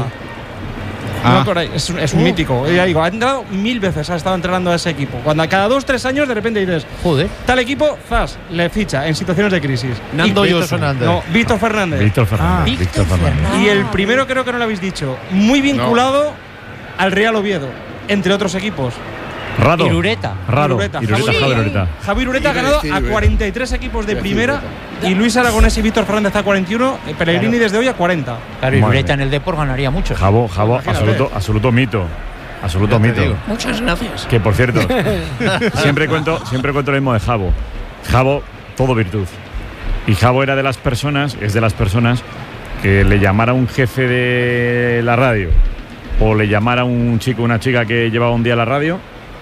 No
Ah.
acordáis, es, un- es un mítico. Ya digo, ha entrado mil veces, ha estado entrenando a ese equipo. Cuando a cada dos, tres años de repente dices,
Joder.
tal equipo, zas, le ficha en situaciones de crisis.
Nando
Y-
Yosu. Fernández.
No, Víctor Fernández.
Víctor Fernández.
Ah.
Víctor Fernández.
Y el primero creo que no lo habéis dicho, muy vinculado al Real Oviedo, entre otros equipos.
Rado.
Irureta.
Rado.
Irureta.
Irureta,
Javi-
Javier Irureta.
Javier Ureta ha
Iba a
ganado
decir
a
Irureta.
cuarenta y tres equipos de
Iba a decir
primera y Luis Aragonés y Víctor Fernández a cuarenta y uno, eh, Pellegrini
Claro.
desde hoy a cuarenta.
Claro,
Madre
Irureta
mía.
en el Depor ganaría mucho.
Jabo, Jabo,
Imagínate.
absoluto, absoluto mito. Absoluto
Ya te
mito.
digo.
Muchas gracias.
Que por cierto, siempre cuento, siempre cuento lo mismo de Jabo. Jabo, todo virtud. Y Jabo era de las personas, es de las personas que le llamara un jefe de la radio o le llamara un chico, una chica que llevaba un día a la radio,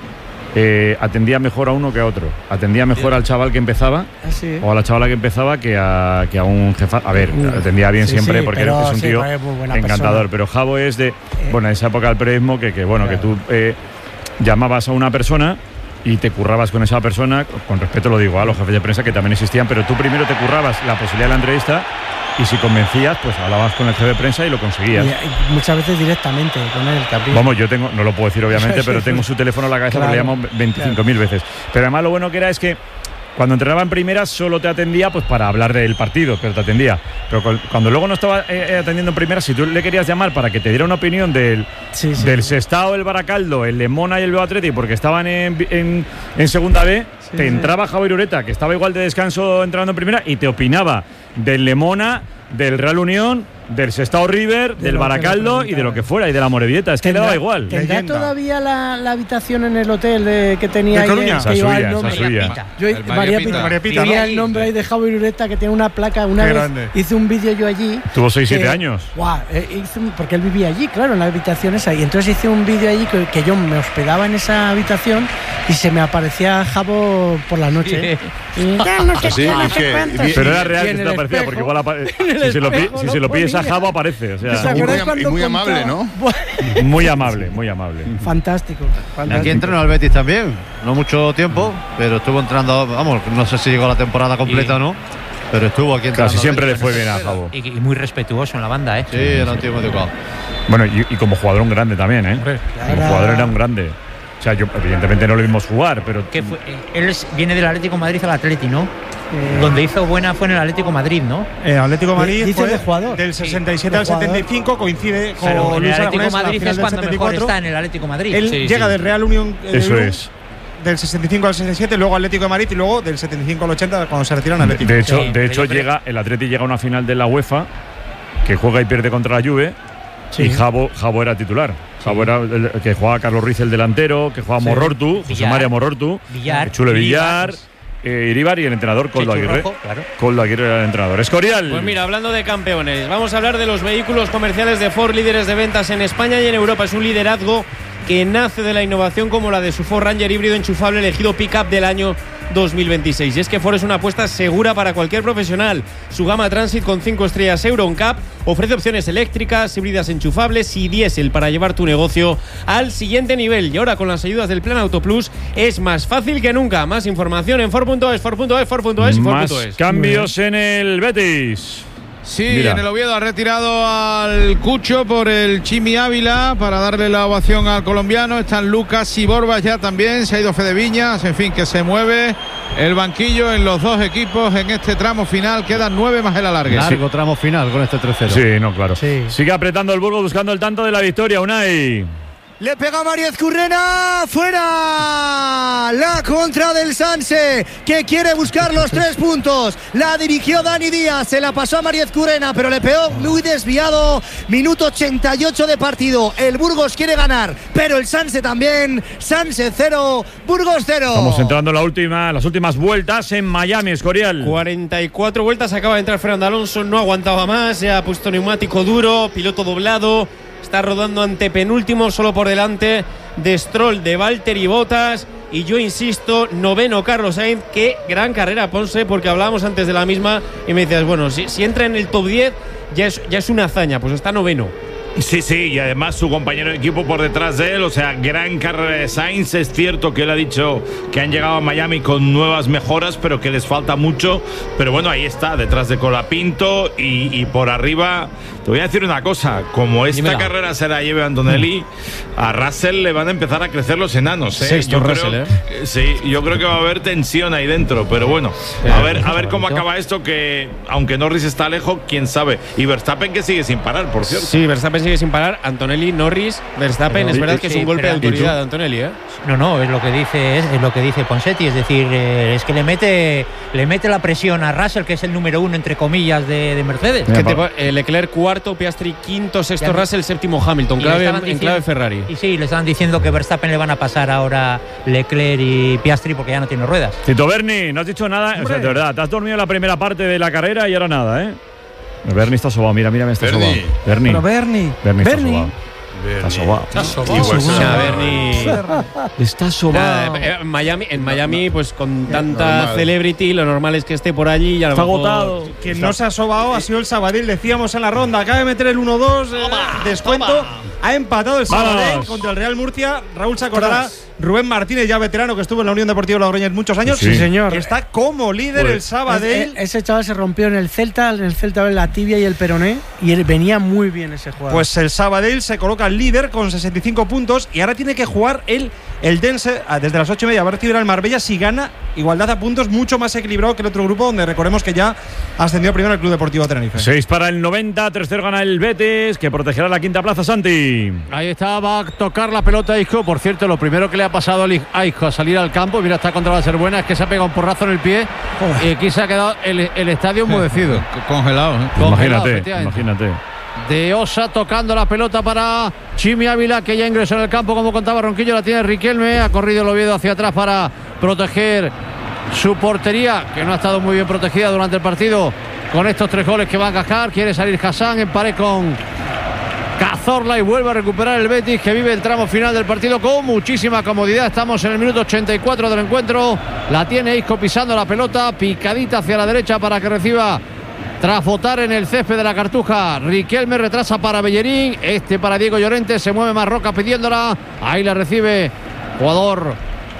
eh, atendía mejor a uno que a otro. Atendía mejor al chaval que empezaba
Así.
o a la chavala que empezaba que a, que a un jefa. A ver,
Mm.
atendía bien
Sí,
siempre
sí,
porque
pero
es un
sí,
tío
porque es muy buena
encantador.
persona.
Pero Jabo es de, bueno, esa época del periodismo que, que bueno,
Claro.
que tú eh, llamabas a una persona y te currabas con esa persona, con respeto lo digo a los jefes de prensa que también existían, pero tú primero te currabas la posibilidad de la entrevista y si convencías, pues hablabas con el jefe de prensa y lo conseguías.
Y, y muchas veces directamente con él, Capri.
Vamos, yo tengo, no lo puedo decir obviamente,
Sí,
pero
sí.
tengo su teléfono en la cabeza
Claro,
porque le llamo veinticinco mil veces. Pero además lo bueno que era es que cuando entrenaba en primeras solo te atendía pues para hablar del partido, pero te atendía. Pero cu- cuando luego no estaba eh, eh, atendiendo en primeras, si tú le querías llamar para que te diera una opinión del,
Sí, sí.
del Sestao, el Baracaldo, el Lemona y el Bilbao Athletic, porque estaban en, en, en segunda B,
Sí,
te
sí.
entraba Javier Ureta, que estaba igual de descanso entrando en primera, y te opinaba del Lemona, del Real Unión, del Sestao River,
De
del
lo que
Baracaldo
le
y de lo que fuera, y de la Morevieta. Es que le daba igual.
¿Tendrá
Leyenda.
todavía la, la habitación en el hotel de, que tenía
¿De
ahí?
Coruña?
que
Esa
llevaba
suya,
el nombre?
esa suya.
Yo,
El
María,
María
Pita.
Pita.
María Pita,
Tenía
¿no?
el nombre ahí de Javier Ureta, que tiene una placa. Una
Qué
vez
grande.
hice un vídeo yo allí.
Tuvo seis siete
que-
años.
Guau, eh, hice un- porque él vivía allí, claro, en la habitación esa. Y entonces hice un vídeo allí que, que yo me hospedaba en esa habitación y se me aparecía Jabo por la noche. Y, "Ya, no sé
Así,
qué, no
y
sé
que-
cuánto".
y-
Pero era
Y
real que
en
se
el
te aparecía,
espejo-
porque igual apa-
en el
si se lo, pi-
espejo
si
lo
se lo pides a
ponía.
Jabo aparece. O
¿Te
sea,
acuerdas
muy-
cuando
y muy amable,
contaba?
¿no?
Buah,
muy amable, muy amable.
Fantástico.
Y aquí
fantástico.
entrenó al Betis también, no mucho tiempo, pero estuvo entrando, vamos, no sé si llegó la temporada completa o no. Pero estuvo aquí.
Casi siempre le fue bien a Jabo.
Y, y muy respetuoso en la banda, ¿eh?
Sí, era un tío muy educado.
Bueno, y, y como jugador un grande también, ¿eh? Como
Era-
jugador era un grande. O sea, yo evidentemente no lo vimos jugar, pero
Que fue- eh, él es- viene del Atlético de Madrid al Atleti, ¿no? Donde hizo buena fue en el Atlético de Madrid, ¿no?
Eh, Atlético de Madrid
Dice
fue
de jugador.
del sesenta y siete
de
al
jugador.
setenta y cinco, coincide con
Claro, en el
Luis
Atlético
Aragonés
de
en la
Madrid
final
es
del
cuando
setenta y
mejor
cuatro.
está en el Atlético de Madrid.
Él
Sí,
llega
sí.
del Real Unión eh,
Eso
Irún,
es.
del sesenta y cinco al sesenta y siete, luego Atlético de Madrid y luego del setenta y cinco al ochenta cuando se retiran Atlético.
de hecho,
Sí,
de hecho
yo creo-
llega el Atleti llega a una final de la UEFA que juega y pierde contra la Juve.
Sí.
Y Jabo, Jabo era titular. Jabo era el que jugaba Carlos Ruiz, el delantero, que jugaba
Sí.
Morortu, José
Villar.
María Morortu,
Villar.
Chule Villar,
Iríbar,
eh, Iríbar y el entrenador Coldo
Chechu
Aguirre.
Rojo, claro.
Coldo Aguirre era el entrenador. Escorial.
Pues mira, hablando de campeones, vamos a hablar de los vehículos comerciales de Ford, líderes de ventas en España y en Europa. Es un liderazgo que nace de la innovación como la de su Ford Ranger híbrido enchufable elegido pick-up del año dos mil veintiséis. Y es que Ford es una apuesta segura para cualquier profesional. Su gama Transit con cinco estrellas Euro N C A P ofrece opciones eléctricas, híbridas enchufables y diésel para llevar tu negocio al siguiente nivel. Y ahora con las ayudas del Plan Auto Plus es más fácil que nunca. Más información en Ford punto es, Ford punto es, Ford punto es y Ford
Más
punto es.
cambios en el Betis.
Sí,
Mira.
en el Oviedo ha retirado al Cucho por el Chimi Ávila para darle la ovación al colombiano. Están Lucas y Borbas ya también. Se ha ido Fede Viñas. En fin, que se mueve el banquillo en los dos equipos en este tramo final. Quedan nueve más el alargue.
Largo tramo final con este tres cero.
Sí, no, claro.
Sí.
Sigue apretando el Burgos buscando el tanto de la victoria. Unai.
Le pega Mariez Currena, fuera. La contra del Sanse, que quiere buscar los tres puntos. La dirigió Dani Díaz, se la pasó a Mariez Currena, pero le pegó muy desviado. Minuto ochenta y ocho de partido. El Burgos quiere ganar, pero el Sanse también. Sanse cero, Burgos cero.
Estamos entrando en la última, las últimas vueltas en Miami, Escorial.
cuarenta y cuatro vueltas, acaba de entrar Fernando Alonso, no aguantaba más, se ha puesto neumático duro, piloto doblado, está rodando ante penúltimo, solo por delante de Stroll, de Valtteri Bottas. Y yo insisto, noveno Carlos Sainz, qué gran carrera Ponce, porque hablábamos antes de la misma y me decías, bueno, si, si entra en el top diez ya es, ya es una hazaña, pues está noveno.
Sí, sí, y además su compañero de equipo por detrás de él, o sea, gran carrera de Sainz. Es cierto que él ha dicho que han llegado a Miami con nuevas mejoras, pero que les falta mucho. Pero bueno, ahí está, detrás de Colapinto y, y por arriba. Te voy a decir una cosa, como esta
Dímela.
carrera se la lleve Antonelli, a Russell le van a empezar a crecer los enanos. ¿eh?
Sexto
yo
Russell,
creo,
¿eh?
Sí, yo creo que va a haber tensión ahí dentro, pero bueno, a ver, a ver cómo acaba esto, que aunque Norris está lejos, quién sabe. Y Verstappen que sigue sin parar, por cierto.
Sí, Verstappen sigue sin parar. Antonelli, Norris, Verstappen.
Pero-
es verdad
sí,
que es
sí,
un golpe de
pero-
autoridad de Antonelli, ¿eh?
No, no, es lo que dice es, es lo que dice Ponsetti, es decir, eh, es que le mete le mete la presión a Russell, que es el número uno entre comillas de, de Mercedes.
Que te- eh, Leclerc cuarto, Piastri quinto, sexto
Ya-
Russell, séptimo Hamilton,
Y le
clave,
estaban
en
diciendo-
clave Ferrari.
Y sí, le estaban diciendo que Verstappen le van a pasar ahora Leclerc y Piastri porque ya no tiene ruedas.
Tito Berni, no has dicho nada. O sea, de verdad, te has dormido la primera parte de la carrera y ahora nada, ¿eh? Berni está sobado, mira, mira, me está
Berni.
sobado. Berni.
Pero Berni,
Berni está
Berni.
sobado. Está sobado.
Está sobado.
Igual
Está
sea
sobado.
Berni.
Está sobado.
Nada, eh, en Miami, en Miami, pues con tanta
normal.
celebrity, lo normal es que esté por allí y a lo
Está
mejor-
agotado.
Quien no se ha sobado ha sido el Sabadell, decíamos en la ronda. Acaba de meter el uno dos, eh, descuento. Ha empatado el Sabadell
Vamos.
contra el Real Murcia. Raúl se acordará. Rubén Martínez, ya veterano, que estuvo en la Unión Deportiva Logroñés muchos años.
Sí,
señor.
Está como líder
Pues,
el Sabadell.
Es- ese chaval se rompió en el Celta, en el Celta en la tibia y el peroné, y él venía muy bien ese jugador.
Pues el Sabadell se coloca líder con sesenta y cinco puntos y ahora tiene que jugar el, el Dense ah, desde las ocho y media. Va a recibir al Marbella si gana. Igualdad a puntos, mucho más equilibrado que el otro grupo, donde recordemos que ya ascendió primero el Club Deportivo Tenerife.
seis para el noventa, tercero gana el Betis, que protegerá la quinta plaza, Santi.
Ahí está, va a tocar la pelota a Isco. Por cierto, lo primero que le ha pasado a Isco a salir al campo, mira, está contra la ser buena, es que se ha pegado un porrazo en el pie y aquí se ha quedado el, el estadio enmudecido.
Congelado. ¿eh?
Congelado,
Imagínate,
efectivamente.
imagínate.
De Osa tocando la pelota para Chimi Ávila, que ya ingresó en el campo, como contaba Ronquillo, la tiene Riquelme, ha corrido el Oviedo hacia atrás para proteger su portería, que no ha estado muy bien protegida durante el partido con estos tres goles que va a cascar. Quiere salir Hassan en pared con Cazorla y vuelve a recuperar el Betis, que vive el tramo final del partido con muchísima comodidad. Estamos en el minuto ochenta y cuatro del encuentro. La tiene Isco pisando la pelota, picadita hacia la derecha para que reciba tras votar en el césped de la Cartuja. Riquelme retrasa para Bellerín, este para Diego Llorente, se mueve Marroca pidiéndola, ahí la recibe jugador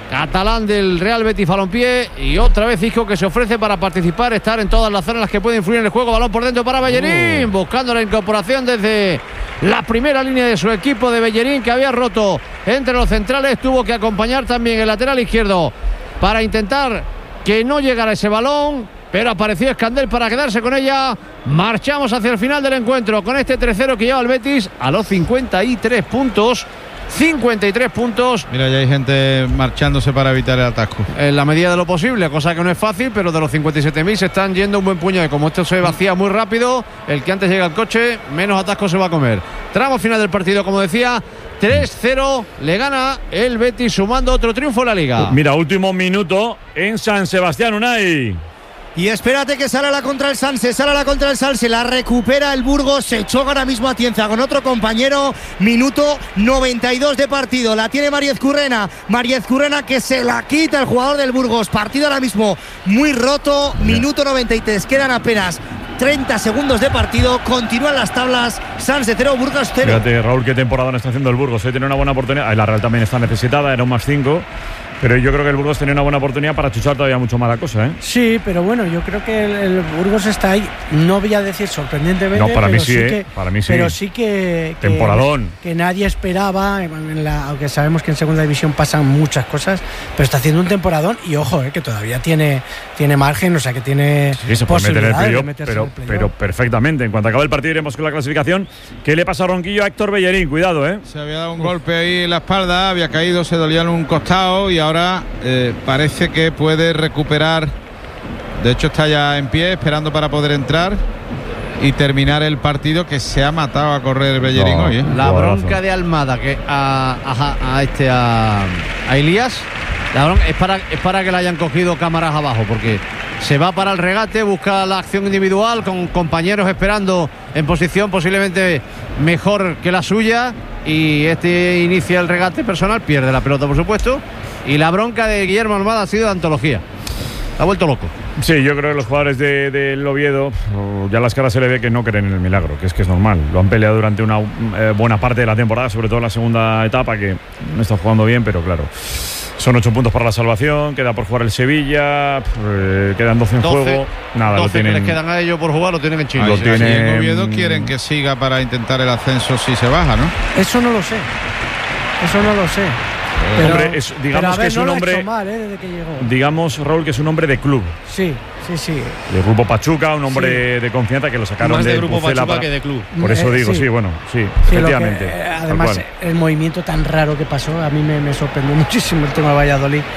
catalán del Real Betis Balompié, y otra vez Isco que se ofrece para participar, estar en todas las zonas en las que puede influir en el juego. Balón por dentro para Bellerín, uh. buscando la incorporación desde la primera línea de su equipo de Bellerín, que había roto entre los centrales. Tuvo que acompañar también el lateral izquierdo para intentar que no llegara ese balón, pero apareció Escandel para quedarse con ella. Marchamos hacia el final del encuentro con este tres cero que lleva el Betis a los cincuenta y tres puntos. cincuenta y tres puntos.
Mira, ya hay gente marchándose para evitar el atasco.
En la medida de lo posible, cosa que no es fácil, pero de los cincuenta y siete mil se están yendo un buen puñado. Y como esto se vacía muy rápido, el que antes llega al coche, menos atasco se va a comer. Tramo final del partido, como decía, tres cero, le gana el Betis, sumando otro triunfo en la Liga.
Mira, último minuto en San Sebastián, Unai.
Y espérate que sale la contra el Sanse, sale la contra el Sanse, la recupera el Burgos, se echó ahora mismo a Tienza con otro compañero, minuto noventa y dos de partido, la tiene Mariez Currena, Mariez Currena que se la quita el jugador del Burgos, partido ahora mismo muy roto, minuto noventa y tres, quedan apenas treinta segundos de partido, continúan las tablas, Sanse cero, Burgos cero.
Fíjate, Raúl, qué temporada está haciendo el Burgos, hoy tiene una buena oportunidad, la Real también está necesitada, era un más cinco. Pero yo creo que el Burgos tenía una buena oportunidad para chuchar todavía mucho más la cosa, ¿eh?
Sí, pero bueno, yo creo que el, el Burgos está ahí, no voy a decir sorprendentemente.
No, para
pero
mí sí,
sí
¿eh?
que,
Para mí sí.
Pero sí que. que
Temporadón.
Que nadie esperaba, en la, aunque sabemos que en segunda división pasan muchas cosas, pero está haciendo un temporadón y ojo, ¿eh? Que todavía tiene, tiene margen, o sea que tiene.
Sí, se puede meter en el playoff,
pero,
pero, pero perfectamente. En cuanto acabe el partido, iremos con la clasificación. ¿Qué le pasa a Ronquillo a Héctor Bellerín? Cuidado, ¿eh?
Se había dado un golpe ahí en la espalda, había caído, se dolía en un costado y ahora. Eh, Parece que puede recuperar. De hecho está ya en pie, esperando para poder entrar y terminar el partido, que se ha matado a correr Bellerín no, hoy, ¿eh?
La bronca de Almada que a, a, a este a, a Elías, la bronca es para, es para que le hayan cogido cámaras abajo, porque se va para el regate, busca la acción individual con compañeros esperando en posición posiblemente mejor que la suya, y este inicia el regate personal, pierde la pelota por supuesto, y la bronca de Guillermo Almada ha sido de antología. Ha vuelto loco.
Sí, yo creo que los jugadores del de, de Oviedo, ya las caras se le ve que no creen en el milagro, que es que es normal. Lo han peleado durante una eh, buena parte de la temporada, sobre todo en la segunda etapa, que no está jugando bien, pero claro, son ocho puntos para la salvación, queda por jugar el Sevilla, eh, quedan doce en doce, juego. Nada,
doce
lo tienen.
Que les quedan a ellos por jugar, lo tienen en Chile.
Lo tienen en Oviedo, quieren que siga para intentar el ascenso si se baja, ¿no?
Eso no lo sé. Eso no lo sé.
Pero, hombre, es, digamos
ver,
que es
no
un
lo
hombre,
ha hecho mal, ¿eh? Desde que llegó.
digamos, Raúl, que es un hombre de club.
Sí, sí, sí.
De Grupo Pachuca, un hombre sí. de confianza que lo sacaron
más de,
de
Grupo
Pucela
Pachuca
para...
que de club.
Por eso
eh,
digo, sí,
sí
bueno, sí,
sí
efectivamente.
Que, eh, además, el movimiento tan raro que pasó, a mí me, me sorprendió muchísimo el tema de Valladolid.